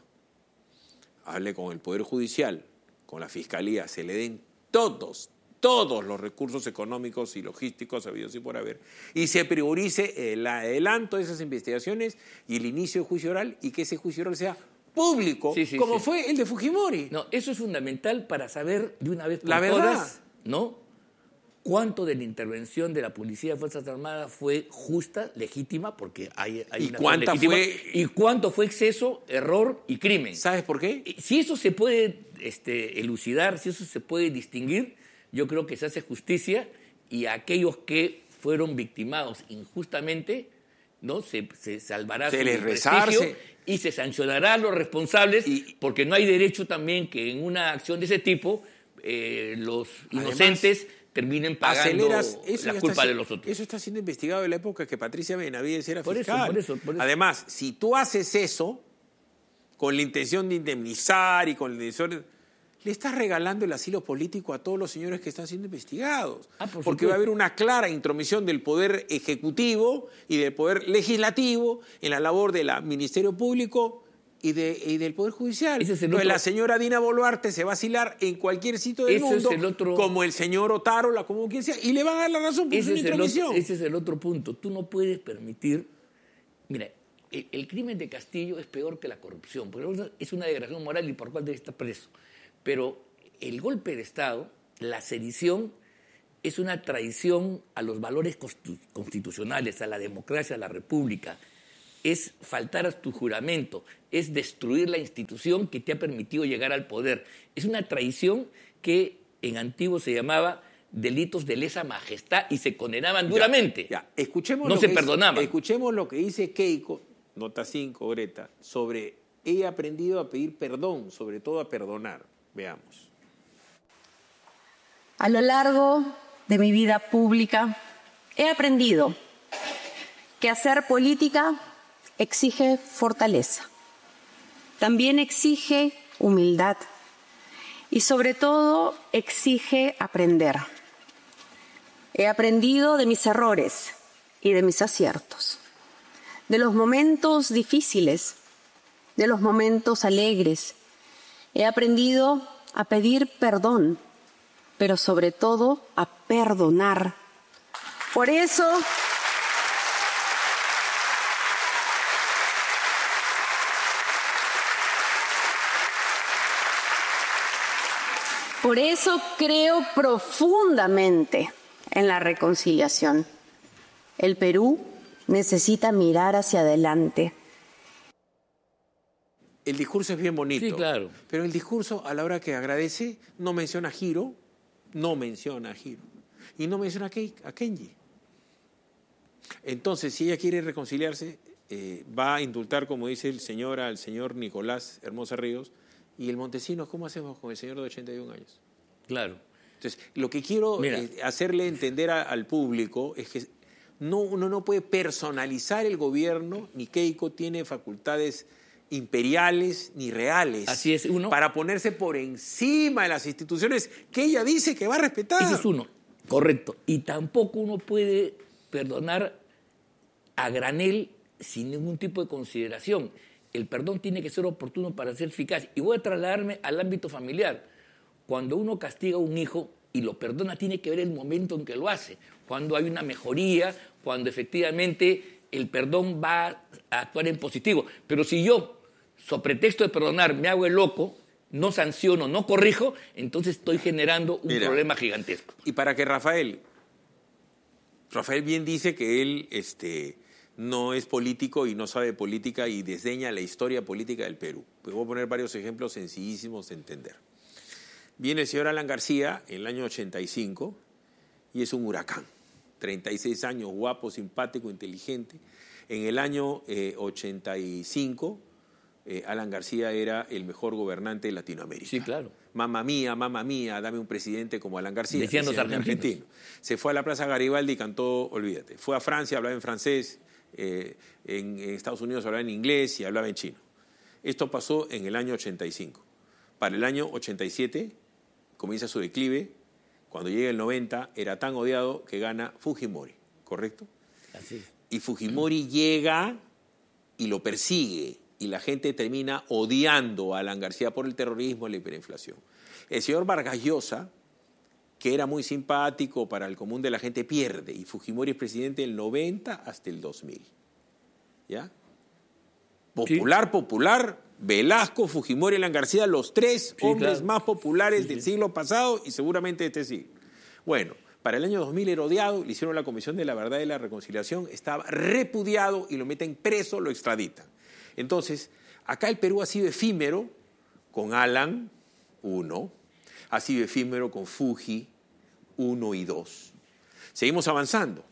hable con el Poder Judicial, con la Fiscalía, se le den todos, todos los recursos económicos y logísticos habidos y por haber, y se priorice el adelanto de esas investigaciones y el inicio de juicio oral, y que ese juicio oral sea público, Sí, sí, como sí. fue el de Fujimori. No, eso es fundamental para saber de una vez por La verdad. todas, ¿no?, cuánto de la intervención de la Policía de Fuerzas Armadas fue justa, legítima, porque hay, hay ¿Y una cuánta acción legítima, fue- y cuánto fue exceso, error y crimen. ¿Sabes por qué? Y si eso se puede este, elucidar, si eso se puede distinguir, yo creo que se hace justicia, y a aquellos que fueron victimados injustamente, ¿no?, se, se salvará Se su les prestigio resarce. y se sancionará a los responsables, porque no hay derecho también que en una acción de ese tipo eh, los Además, inocentes terminen pagando aceleras, eso la ya culpa está, de los otros. Eso está siendo investigado en la época que Patricia Benavides era Por eso, fiscal. por eso, por eso. Además, si tú haces eso con la intención de indemnizar y con la intención... Le estás regalando el asilo político a todos los señores que están siendo investigados. Ah, por porque supuesto. va a haber una clara intromisión del Poder Ejecutivo y del Poder Legislativo en la labor del Ministerio Público y, de, y del Poder Judicial. Ese es el Entonces, otro... la señora Dina Boluarte se va a asilar en cualquier sitio del Ese mundo, es el otro... como el señor Otárola, como quien sea, y le van a dar la razón por ese su es, el intromisión. otro, ese es el otro punto. Tú no puedes permitir... Mira, el, el crimen de Castillo es peor que la corrupción, porque es una degradación moral y por cual debe estar preso. Pero el golpe de Estado, la sedición, es una traición a los valores constitucionales, a la democracia, a la república. Es faltar a tu juramento, es destruir la institución que te ha permitido llegar al poder. Es una traición que en antiguo se llamaba delitos de lesa majestad y se condenaban duramente. Ya, ya. Escuchemos no lo se que perdonaban. Dice, escuchemos lo que dice Keiko, nota cinco, Greta, sobre ella ha aprendido a pedir perdón, sobre todo a perdonar. Veamos. A lo largo de mi vida pública he aprendido que hacer política exige fortaleza, también exige humildad y sobre todo exige aprender. He aprendido de mis errores y de mis aciertos, de los momentos difíciles, de los momentos alegres. He aprendido a pedir perdón, pero sobre todo a perdonar. Por eso... Por eso creo profundamente en la reconciliación. El Perú necesita mirar hacia adelante. El discurso es bien bonito. Sí, claro. Pero el discurso, a la hora que agradece, no menciona a Giro, no menciona a Giro. Y no menciona a, Ke a Kenji. Entonces, si ella quiere reconciliarse, eh, va a indultar, como dice el señor, al señor Nicolás Hermosa Ríos. ¿Y el Montesinos cómo hacemos con el señor de ochenta y un años? Claro. Entonces, lo que quiero eh, hacerle entender a, al público es que no, uno no puede personalizar el gobierno, ni Keiko tiene facultades imperiales ni reales. Así es, uno. Para ponerse por encima de las instituciones que ella dice que va a respetar. Ese es uno, correcto. Y tampoco uno puede perdonar a granel sin ningún tipo de consideración. El perdón tiene que ser oportuno para ser eficaz. Y voy a trasladarme al ámbito familiar. Cuando uno castiga a un hijo y lo perdona, tiene que ver el momento en que lo hace. Cuando hay una mejoría, cuando efectivamente el perdón va a actuar en positivo. Pero si yo, sobre pretexto de perdonar, me hago el loco, no sanciono, no corrijo, entonces estoy generando un Mira, problema gigantesco. Y para que Rafael, Rafael bien dice que él... este no es político y no sabe política y desdeña la historia política del Perú. Pues voy a poner varios ejemplos sencillísimos de entender. Viene el señor Alan García en el año ochenta y cinco y es un huracán. treinta y seis años, guapo, simpático, inteligente. En el año eh, ochenta y cinco, eh, Alan García era el mejor gobernante de Latinoamérica. Sí, claro. Mamma mía, mamma mía, dame un presidente como Alan García. Decían los argentinos. Argentino. Se fue a la Plaza Garibaldi y cantó Olvídate. Fue a Francia, hablaba en francés. Eh, en, en Estados Unidos hablaba en inglés y hablaba en chino. Esto pasó en el año ochenta y cinco. Para el año ochenta y siete comienza su declive. Cuando llega el noventa era tan odiado que gana Fujimori, ¿correcto? Así es. Y Fujimori llega y lo persigue y la gente termina odiando a Alan García por el terrorismo y la hiperinflación. El señor Vargas Llosa, que era muy simpático para el común de la gente, pierde. Y Fujimori es presidente del noventa hasta el dos mil. ¿Ya? Popular, sí. popular, Velasco, Fujimori y Alan García, los tres sí, hombres claro. más populares sí, del sí. siglo pasado y seguramente de este siglo. Bueno, para el año dos mil era odiado, le hicieron la Comisión de la Verdad y la Reconciliación, estaba repudiado y lo meten preso, lo extraditan. Entonces, acá el Perú ha sido efímero con Alan, uno, ha sido efímero con Fuji, uno y dos. Seguimos avanzando.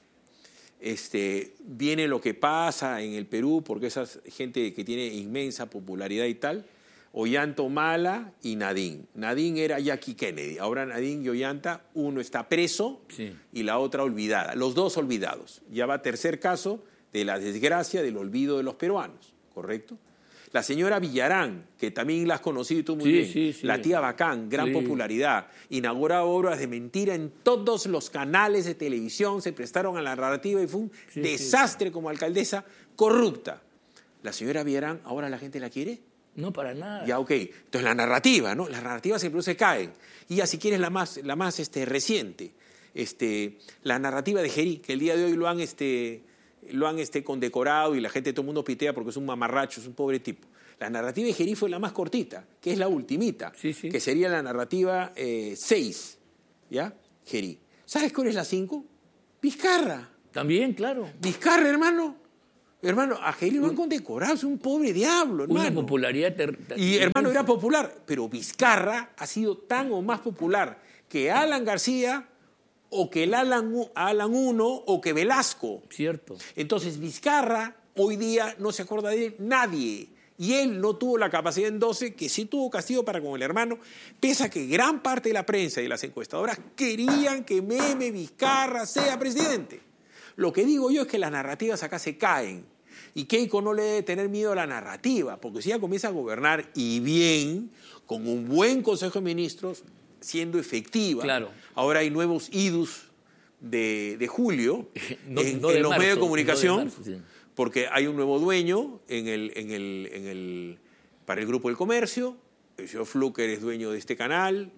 Este, viene lo que pasa en el Perú, porque esa gente que tiene inmensa popularidad y tal, Ollanta Humala y Nadine. Nadine era Jackie Kennedy. Ahora Nadine y Ollanta, uno está preso sí. y la otra olvidada. Los dos olvidados. Ya va tercer caso de la desgracia del olvido de los peruanos, ¿correcto? La señora Villarán, que también la has conocido tú muy sí, bien, sí, sí. la tía Bacán, gran sí. popularidad, inaugura obras de mentira en todos los canales de televisión, se prestaron a la narrativa y fue un sí, desastre sí. como alcaldesa corrupta. La señora Villarán, ¿ahora la gente la quiere? No, para nada. Ya, ok. Entonces la narrativa, ¿no? Las narrativas siempre se caen. Y ya si quieres la más, la más este, reciente, este, la narrativa de Gerí, que el día de hoy lo han, este, lo han este, condecorado y la gente, todo el mundo pitea porque es un mamarracho, es un pobre tipo. La narrativa de Gerí fue la más cortita, que es la ultimita, sí, sí. que sería la narrativa seis, eh, ¿ya? Gerí. ¿Sabes cuál es la cinco? Vizcarra. También, claro. Vizcarra, hermano. Hermano, a Gerí lo han condecorado, es un pobre diablo, hermano. Una popularidad... Ter- ter- y, hermano, era popular, pero Vizcarra ha sido tan o más popular que Alan García o que el Alan, Alan uno o que Velasco. Cierto. Entonces, Vizcarra hoy día no se acuerda de él nadie. Y él no tuvo la capacidad en doce, que sí tuvo castigo para con el hermano, pese a que gran parte de la prensa y las encuestadoras querían que Meme Vizcarra sea presidente. Lo que digo yo es que las narrativas acá se caen. Y Keiko no le debe tener miedo a la narrativa, porque si ella comienza a gobernar y bien, con un buen Consejo de Ministros, siendo efectiva. Claro. Ahora hay nuevos idus de, de julio no, en, no en de los marzo, medios de comunicación. No de marzo, sí. Porque hay un nuevo dueño en el, en el, en el, para el Grupo del Comercio. El señor Fluker es dueño de este canal,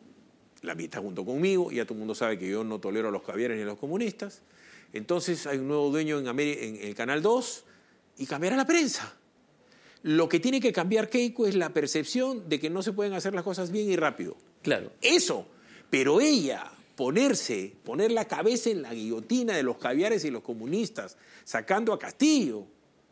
la mitad junto conmigo. Ya todo el mundo sabe que yo no tolero a los caviares ni a los comunistas. Entonces hay un nuevo dueño en, Ameri- en el Canal dos y cambiará la prensa. Lo que tiene que cambiar Keiko es la percepción de que no se pueden hacer las cosas bien y rápido. Claro. Eso. Pero ella... ponerse, poner la cabeza en la guillotina de los caviares y los comunistas, sacando a Castillo,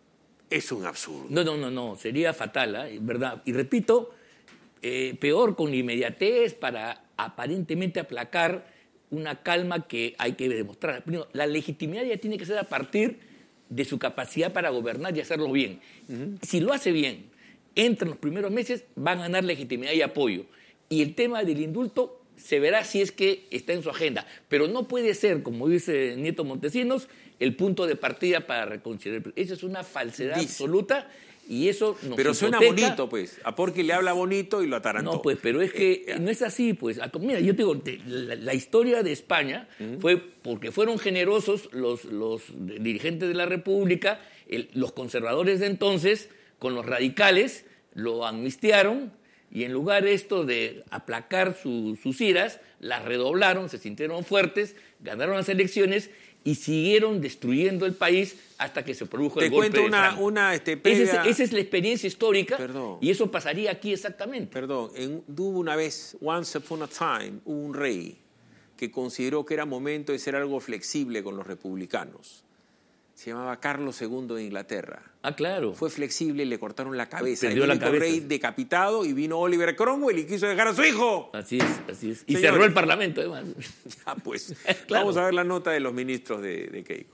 es un absurdo. No, no, no, no, sería fatal, ¿eh? ¿Verdad? Y repito, eh, peor con inmediatez para aparentemente aplacar una calma que hay que demostrar. Primero, la legitimidad ya tiene que ser a partir de su capacidad para gobernar y hacerlo bien. Uh-huh. Si lo hace bien, entra en los primeros meses, van a ganar legitimidad y apoyo. Y el tema del indulto se verá si es que está en su agenda. Pero no puede ser, como dice Nieto Montesinos, el punto de partida para reconciliar. Eso es una falsedad dice. absoluta y eso nos Pero hipoteca. Suena bonito, pues. A porque le habla bonito y lo atarantó. No, pues, pero es que eh, no es así, pues. Mira, yo te digo, la, la historia de España uh-huh. fue porque fueron generosos los, los dirigentes de la República, el, los conservadores de entonces, con los radicales, lo amnistiaron. Y en lugar de esto de aplacar su, sus iras, las redoblaron, se sintieron fuertes, ganaron las elecciones y siguieron destruyendo el país hasta que se produjo Te el golpe cuento de una, Franco. una este, previa... esa, es, esa es la experiencia histórica. Perdón. Y eso pasaría aquí exactamente. Perdón, en, hubo una vez, once upon a time, hubo un rey que consideró que era momento de ser algo flexible con los republicanos. Se llamaba Carlos segundo de Inglaterra. Ah, claro. Fue flexible y le cortaron la cabeza. Perdió la cabeza. Rey decapitado y vino Oliver Cromwell y quiso dejar a su hijo. Así es, así es. Y Señor, cerró el Parlamento, además. Ya, pues. Claro. Vamos a ver la nota de los ministros de, de Keiko.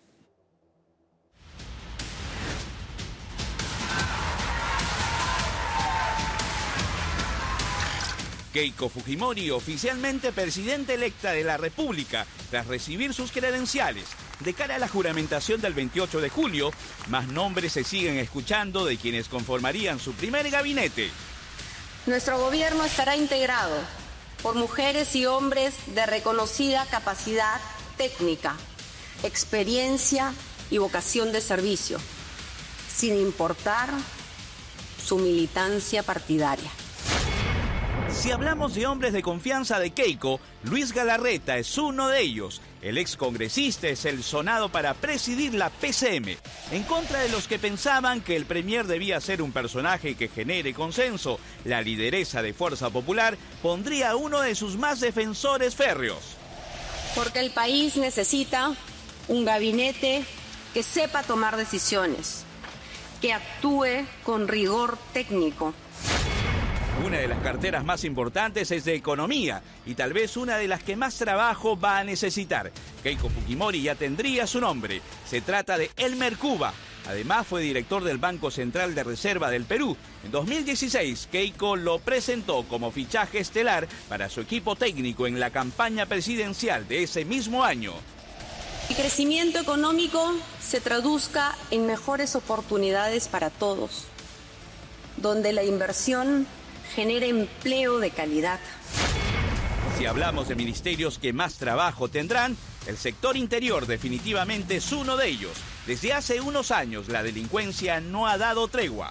Keiko Fujimori, oficialmente presidenta electa de la República, tras recibir sus credenciales. De cara a la juramentación del veintiocho de julio, más nombres se siguen escuchando de quienes conformarían su primer gabinete. Nuestro gobierno estará integrado por mujeres y hombres de reconocida capacidad técnica, experiencia y vocación de servicio, sin importar su militancia partidaria. Si hablamos de hombres de confianza de Keiko, Luis Galarreta es uno de ellos. El excongresista es el sonado para presidir la P C M, en contra de los que pensaban que el premier debía ser un personaje que genere consenso. La lideresa de Fuerza Popular pondría a uno de sus más defensores férreos. Porque el país necesita un gabinete que sepa tomar decisiones, que actúe con rigor técnico. Una de las carteras más importantes es de Economía y tal vez una de las que más trabajo va a necesitar. Keiko Fujimori ya tendría su nombre. Se trata de Elmer Cuba. Además fue director del Banco Central de Reserva del Perú. En dos mil dieciséis, Keiko lo presentó como fichaje estelar para su equipo técnico en la campaña presidencial de ese mismo año. El crecimiento económico se traduzca en mejores oportunidades para todos, donde la inversión genera empleo de calidad. Si hablamos de ministerios que más trabajo tendrán, el sector interior definitivamente es uno de ellos. Desde hace unos años la delincuencia no ha dado tregua.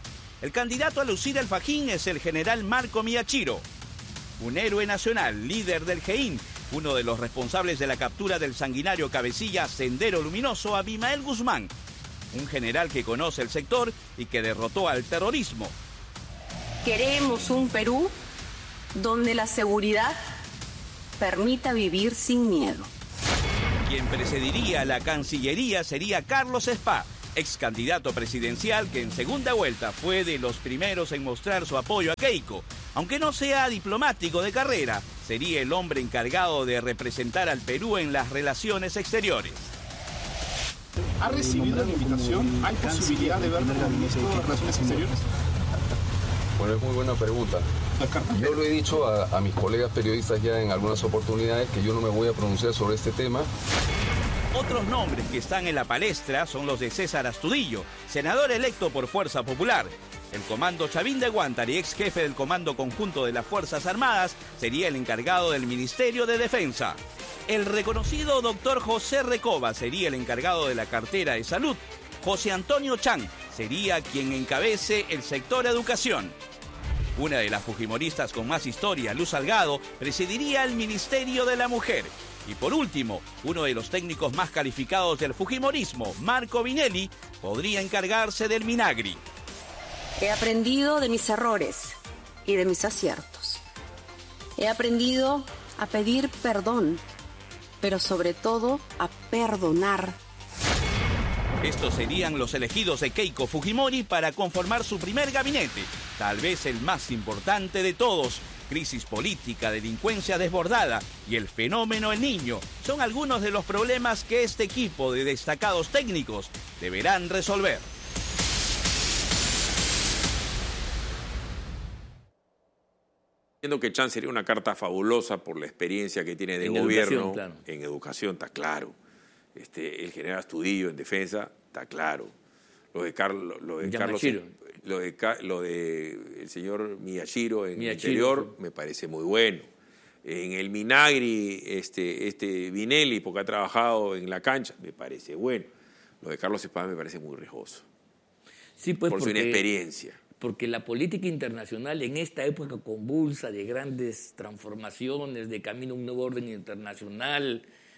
El candidato a lucir el fajín es el general Marco Miyashiro, un héroe nacional, líder del G E I N, uno de los responsables de la captura del sanguinario cabecilla Sendero Luminoso Abimael Guzmán, un general que conoce el sector y que derrotó al terrorismo. Queremos un Perú donde la seguridad permita vivir sin miedo. Quien presidiría la Cancillería sería Carlos Spa, ex candidato presidencial que en segunda vuelta fue de los primeros en mostrar su apoyo a Keiko. Aunque no sea diplomático de carrera, sería el hombre encargado de representar al Perú en las relaciones exteriores. ¿Ha recibido la invitación? ¿Hay posibilidad de verlo como ministro de Relaciones Exteriores? Bueno, es muy buena pregunta. Yo lo he dicho a, a mis colegas periodistas ya en algunas oportunidades que yo no me voy a pronunciar sobre este tema. Otros nombres que están en la palestra son los de César Astudillo, senador electo por Fuerza Popular. El comando Chavín de Guántari, ex jefe del Comando Conjunto de las Fuerzas Armadas, sería el encargado del Ministerio de Defensa. El reconocido doctor José Recoba sería el encargado de la cartera de Salud. José Antonio Chan sería quien encabece el sector Educación. Una de las fujimoristas con más historia, Luz Salgado, presidiría el Ministerio de la Mujer. Y por último, uno de los técnicos más calificados del fujimorismo, Marco Vinelli, podría encargarse del Minagri. He aprendido de mis errores y de mis aciertos. He aprendido a pedir perdón, pero sobre todo a perdonar. Estos serían los elegidos de Keiko Fujimori para conformar su primer gabinete, tal vez el más importante de todos. Crisis política, delincuencia desbordada y el fenómeno El Niño son algunos de los problemas que este equipo de destacados técnicos deberán resolver. Entiendo que Chan sería una carta fabulosa por la experiencia que tiene de En gobierno. educación, claro. En educación, está claro. Este, el general Astudillo en defensa, está claro. Lo de, Carlos, lo de Carlos, lo de, lo de el señor Miyashiro en Miyashiro, el interior sí. me parece muy bueno. En el Minagri, este, este Vinelli, porque ha trabajado en la cancha, me parece bueno. Lo de Carlos Espada me parece muy riesgoso. Sí, pues por porque, su inexperiencia. Porque la política internacional en esta época convulsa de grandes transformaciones, de camino a un nuevo orden internacional,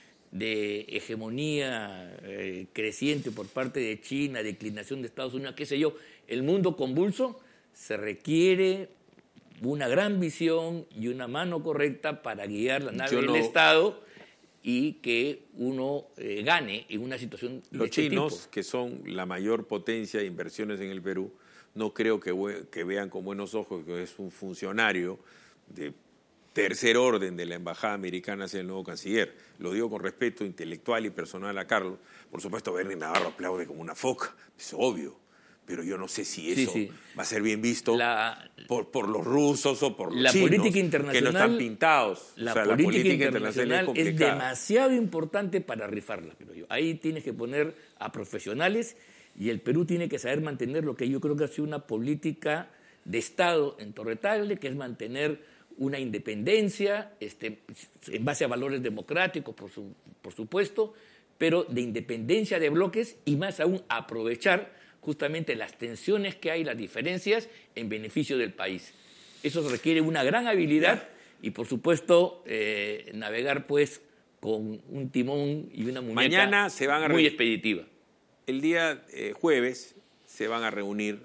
de hegemonía eh, creciente por parte de China, declinación de Estados Unidos, qué sé yo, el mundo convulso, se requiere una gran visión y una mano correcta para guiar la nave Yo del no- Estado y que uno eh, gane en una situación de Los este chinos, tipo. que son la mayor potencia de inversiones en el Perú, no creo que, we- que vean con buenos ojos que es un funcionario de tercer orden de la Embajada Americana hacia el nuevo canciller. Lo digo con respeto intelectual y personal a Carlos. Por supuesto, Bernie Navarro aplaude como una foca, es obvio. Pero yo no sé si Sí, eso sí. va a ser bien visto La- por, por los rusos o por los La chinos, política que no internacional- están pintados. La, O sea, política, internacional es, complicada. demasiado importante para rifarla, creo yo. Ahí tienes que poner a profesionales y el Perú tiene que saber mantener lo que yo creo que ha sido una política de Estado entorretable, que es mantener una independencia este, en base a valores democráticos, por, su, por supuesto, pero de independencia de bloques y más aún aprovechar justamente las tensiones que hay, las diferencias en beneficio del país. Eso requiere una gran habilidad y, por supuesto, eh, navegar pues con un timón y una muñeca Mañana se van a muy re- expeditiva. El día eh, jueves se van a reunir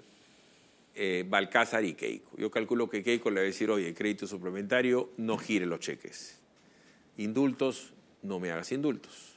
eh, Balcázar y Keiko. Yo calculo que Keiko le va a decir, oye, el crédito suplementario, no gire los cheques. Indultos, no me hagas indultos.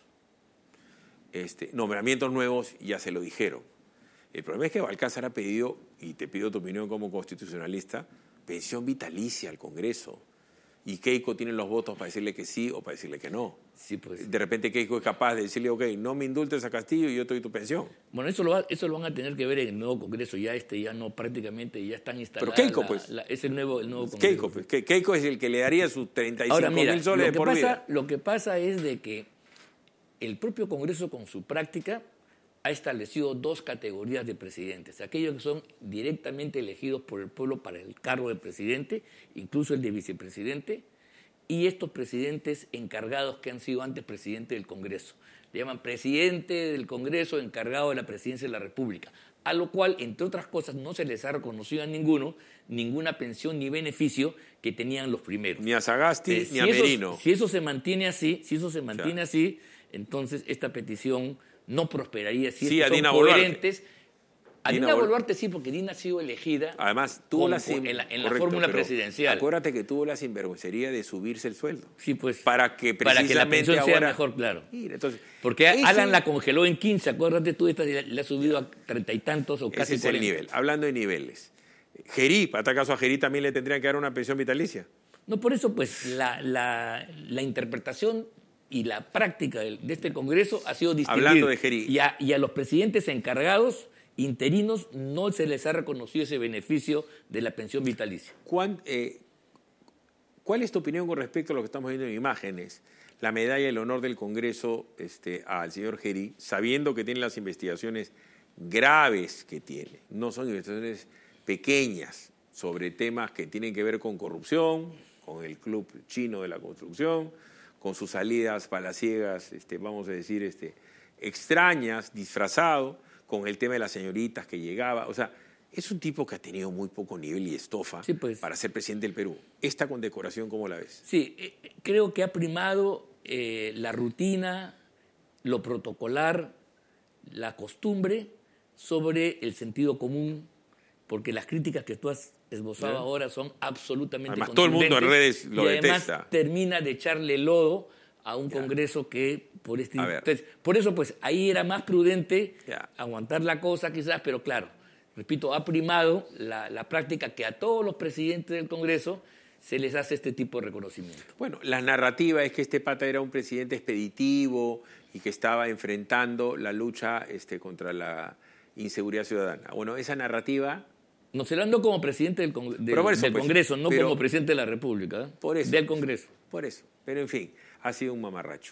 Este, nombramientos nuevos, ya se lo dijeron. El problema es que Balcázar ha pedido, y te pido tu opinión como constitucionalista, pensión vitalicia al Congreso. Y Keiko tiene los votos para decirle que sí o para decirle que no. Sí, pues. De repente Keiko es capaz de decirle, ok, no me indultes a Castillo y yo te doy tu pensión. Bueno, eso lo, va- eso lo van a tener que ver en el nuevo Congreso. Ya este ya no, prácticamente ya están instaladas. Pero Keiko, la- pues. la- es el nuevo, el nuevo Congreso. Keiko, pues, que Keiko es el que le daría sus treinta y Ahora, cinco mira, mil soles lo de que por pasa, vida. Lo que pasa es de que el propio Congreso con su práctica ha establecido dos categorías de presidentes. Aquellos que son directamente elegidos por el pueblo para el cargo de presidente, incluso el de vicepresidente, y estos presidentes encargados que han sido antes presidente del Congreso. Le llaman presidente del Congreso encargado de la presidencia de la República. a lo cual, entre otras cosas, no se les ha reconocido a ninguno ninguna pensión ni beneficio que tenían los primeros. Ni a Sagasti eh, ni si a Merino. Eso, si eso se mantiene así, si eso se mantiene o sea. así, entonces esta petición no prosperaría. Si sí, son Dina coherentes. Boluarte. A Dina, Dina Boluarte sí, porque Dina ha sido elegida además tuvo con, la sin, en la, en correcto, la fórmula presidencial. Acuérdate que tuvo la sinvergüencería de subirse el sueldo. Sí, pues. Para que para que la pensión ahora... sea mejor, claro. Mira, entonces, porque ese... Alan la congeló en quince, acuérdate tú, esta le ha subido a treinta y tantos o casi ese es cuarenta. El nivel. Hablando de niveles. Gerí, para tal caso a Gerí también le tendrían que dar una pensión vitalicia. No, por eso pues la, la, la interpretación y la práctica de, de este Congreso ha sido distinguir. Hablando de Gerí. Y a, y a los presidentes encargados interinos no se les ha reconocido ese beneficio de la pensión vitalicia. ¿Cuán, eh, ¿Cuál es tu opinión con respecto a lo que estamos viendo en imágenes? La medalla del honor del Congreso este, al señor Gerí, sabiendo que tiene las investigaciones graves que tiene. No son investigaciones pequeñas sobre temas que tienen que ver con corrupción, con el club chino de la construcción, con sus salidas palaciegas, este, vamos a decir, este, extrañas, disfrazado, con el tema de las señoritas que llegaba. O sea, es un tipo que ha tenido muy poco nivel y estofa sí, pues. para ser presidente del Perú. ¿Esta condecoración cómo la ves? Sí, eh, creo que ha primado eh, la rutina, lo protocolar, la costumbre sobre el sentido común, porque las críticas que tú has esbozado ¿Eh? ahora son absolutamente además, todo el mundo en redes lo y además detesta. Termina de echarle lodo a un ya. Congreso que por este entonces, por eso pues ahí era más prudente ya. aguantar la cosa quizás, pero claro, repito, ha primado la, la práctica que a todos los presidentes del Congreso se les hace este tipo de reconocimiento. Bueno, la narrativa es que este pata era un presidente expeditivo y que estaba enfrentando la lucha este, contra la inseguridad ciudadana. Bueno, esa narrativa... No, se lo ando como presidente del, con, del, eso, del pues, Congreso, no pero, como presidente de la República. ¿eh? Por eso. Del Congreso. Por eso. Pero en fin, ha sido un mamarracho.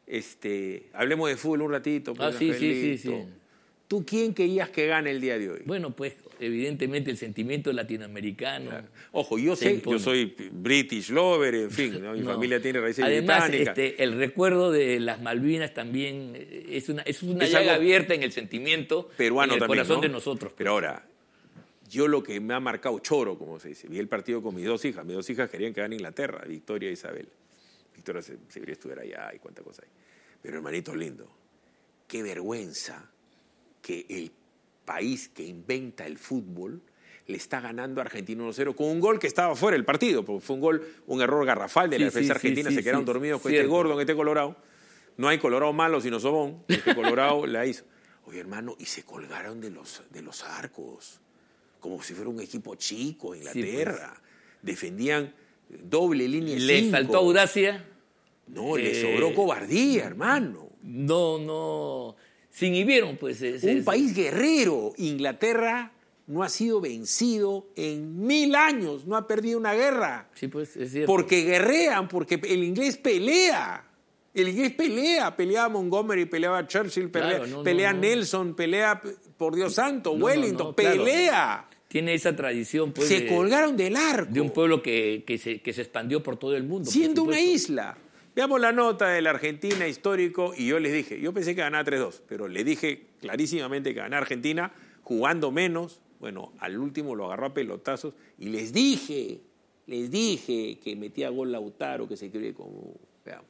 Este, hablemos de fútbol un ratito. Pues, ah, sí, sí, sí, sí. ¿Tú quién querías que gane el día de hoy? Bueno, pues evidentemente el sentimiento latinoamericano. Claro. Ojo, yo sé, impone. yo soy British lover, en fin, ¿no? mi no. familia tiene raíces Además, británicas. Además, este, el recuerdo de las Malvinas también es una, es una es llaga algo abierta en el sentimiento, peruano en el también, corazón ¿no? de nosotros. Pero ahora, yo lo que me ha marcado choro, como se dice, vi el partido con mis dos hijas. Mis dos hijas querían que gane Inglaterra, Victoria e Isabel. Victoria se, se debería estudiar allá y cuánta cosa hay. Pero hermanito lindo, qué vergüenza que el país que inventa el fútbol le está ganando a Argentina uno cero con un gol que estaba fuera del partido, porque fue un gol, un error garrafal de sí, la defensa sí, argentina, sí, se quedaron sí, dormidos con cierto. Este gordo en este Colorado. No hay Colorado malo, sino Sobón. Este Colorado la hizo. Oye, hermano, y se colgaron de los, de los arcos, como si fuera un equipo chico, Inglaterra. Sí, pues. Defendían doble línea de ¿Le cinco. faltó audacia? No, eh, le sobró cobardía, hermano. No, no... Se inhibieron, pues. Es, un es, país guerrero. Inglaterra no ha sido vencido en mil años, no ha perdido una guerra. Sí, pues, es cierto. Porque guerrean, porque el inglés pelea. El inglés pelea. Peleaba Montgomery, peleaba Churchill, pelea, claro, no, pelea no, no. Nelson, pelea, por Dios santo, no, Wellington, no, no, pelea. Claro. Tiene esa tradición, pues. Se de, colgaron del arco. De un pueblo que, que, se, que se expandió por todo el mundo. Siendo una isla. Veamos la nota de la Argentina histórico y yo les dije, yo pensé que ganaba tres dos, pero le dije clarísimamente que ganaba Argentina jugando menos. Bueno, al último lo agarró a pelotazos y les dije, les dije que metía gol Lautaro, que se cree como... Veamos.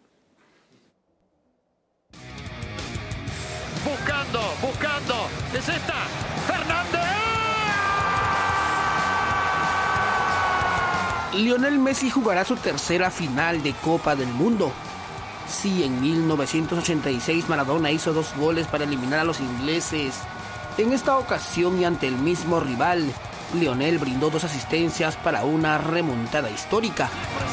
Buscando, buscando, es esta, Fernández. Lionel Messi jugará su tercera final de Copa del Mundo. Sí, en mil novecientos ochenta y seis Maradona hizo dos goles para eliminar a los ingleses. En esta ocasión y ante el mismo rival, Lionel brindó dos asistencias para una remontada histórica.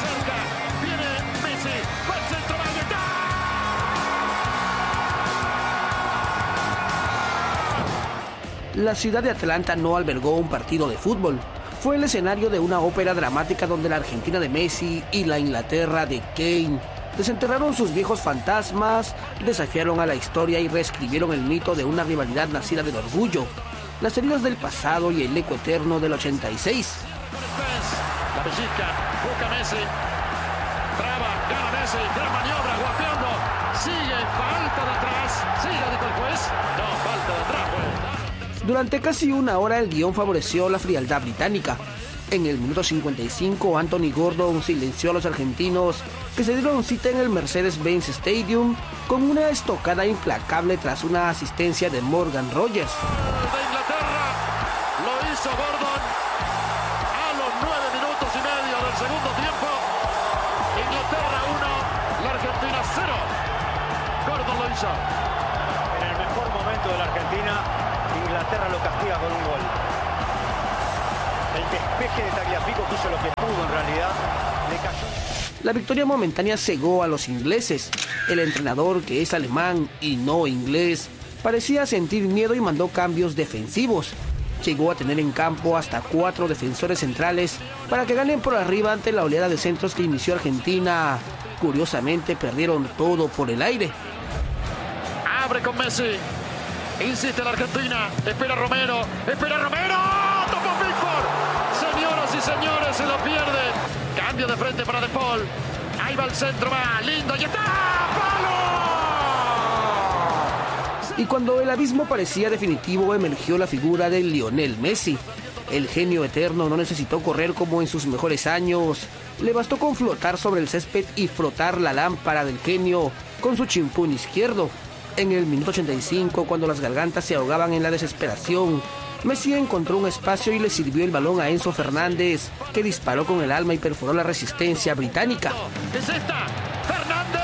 La ciudad de Atlanta no albergó un partido de fútbol. Fue el escenario de una ópera dramática donde la Argentina de Messi y la Inglaterra de Kane desenterraron sus viejos fantasmas, desafiaron a la historia y reescribieron el mito de una rivalidad nacida del orgullo, las heridas del pasado y el eco eterno del ochenta y seis. La pellizca, busca Messi, traba, gana Messi, gran maniobra, guapeando, sigue, falta de atrás, sigue, dijo el juez, no, falta de atrás, juez. Durante casi una hora el guión favoreció la frialdad británica. En el minuto cincuenta y cinco, Anthony Gordon silenció a los argentinos, que se dieron cita en el Mercedes-Benz Stadium con una estocada implacable tras una asistencia de Morgan Rogers. De Inglaterra lo hizo Gordon a los nueve minutos y medio del segundo tiempo. Inglaterra uno, la Argentina cero. Gordon lo hizo. En el mejor momento de la Argentina, Inglaterra lo castiga con un gol. El despeje de Tagliafico que hizo lo que pudo en realidad, le cayó. La victoria momentánea cegó a los ingleses. El entrenador, que es alemán y no inglés, parecía sentir miedo y mandó cambios defensivos. Llegó a tener en campo hasta cuatro defensores centrales para que ganen por arriba ante la oleada de centros que inició Argentina. Curiosamente perdieron todo por el aire. Abre con Messi. Insiste la Argentina. Espera Romero. Espera Romero. Toma Pickford. Señoras y señores, se lo pierde. Cambio de frente para De Paul. Ahí va el centro. Va. Lindo. Y está. ¡Palo! Y cuando el abismo parecía definitivo, emergió la figura de Lionel Messi. El genio eterno no necesitó correr como en sus mejores años. Le bastó con flotar sobre el césped y frotar la lámpara del genio con su chimpún izquierdo. En el minuto ochenta y cinco, cuando las gargantas se ahogaban en la desesperación, Messi encontró un espacio y le sirvió el balón a Enzo Fernández, que disparó con el alma y perforó la resistencia británica. Es esta. Fernández.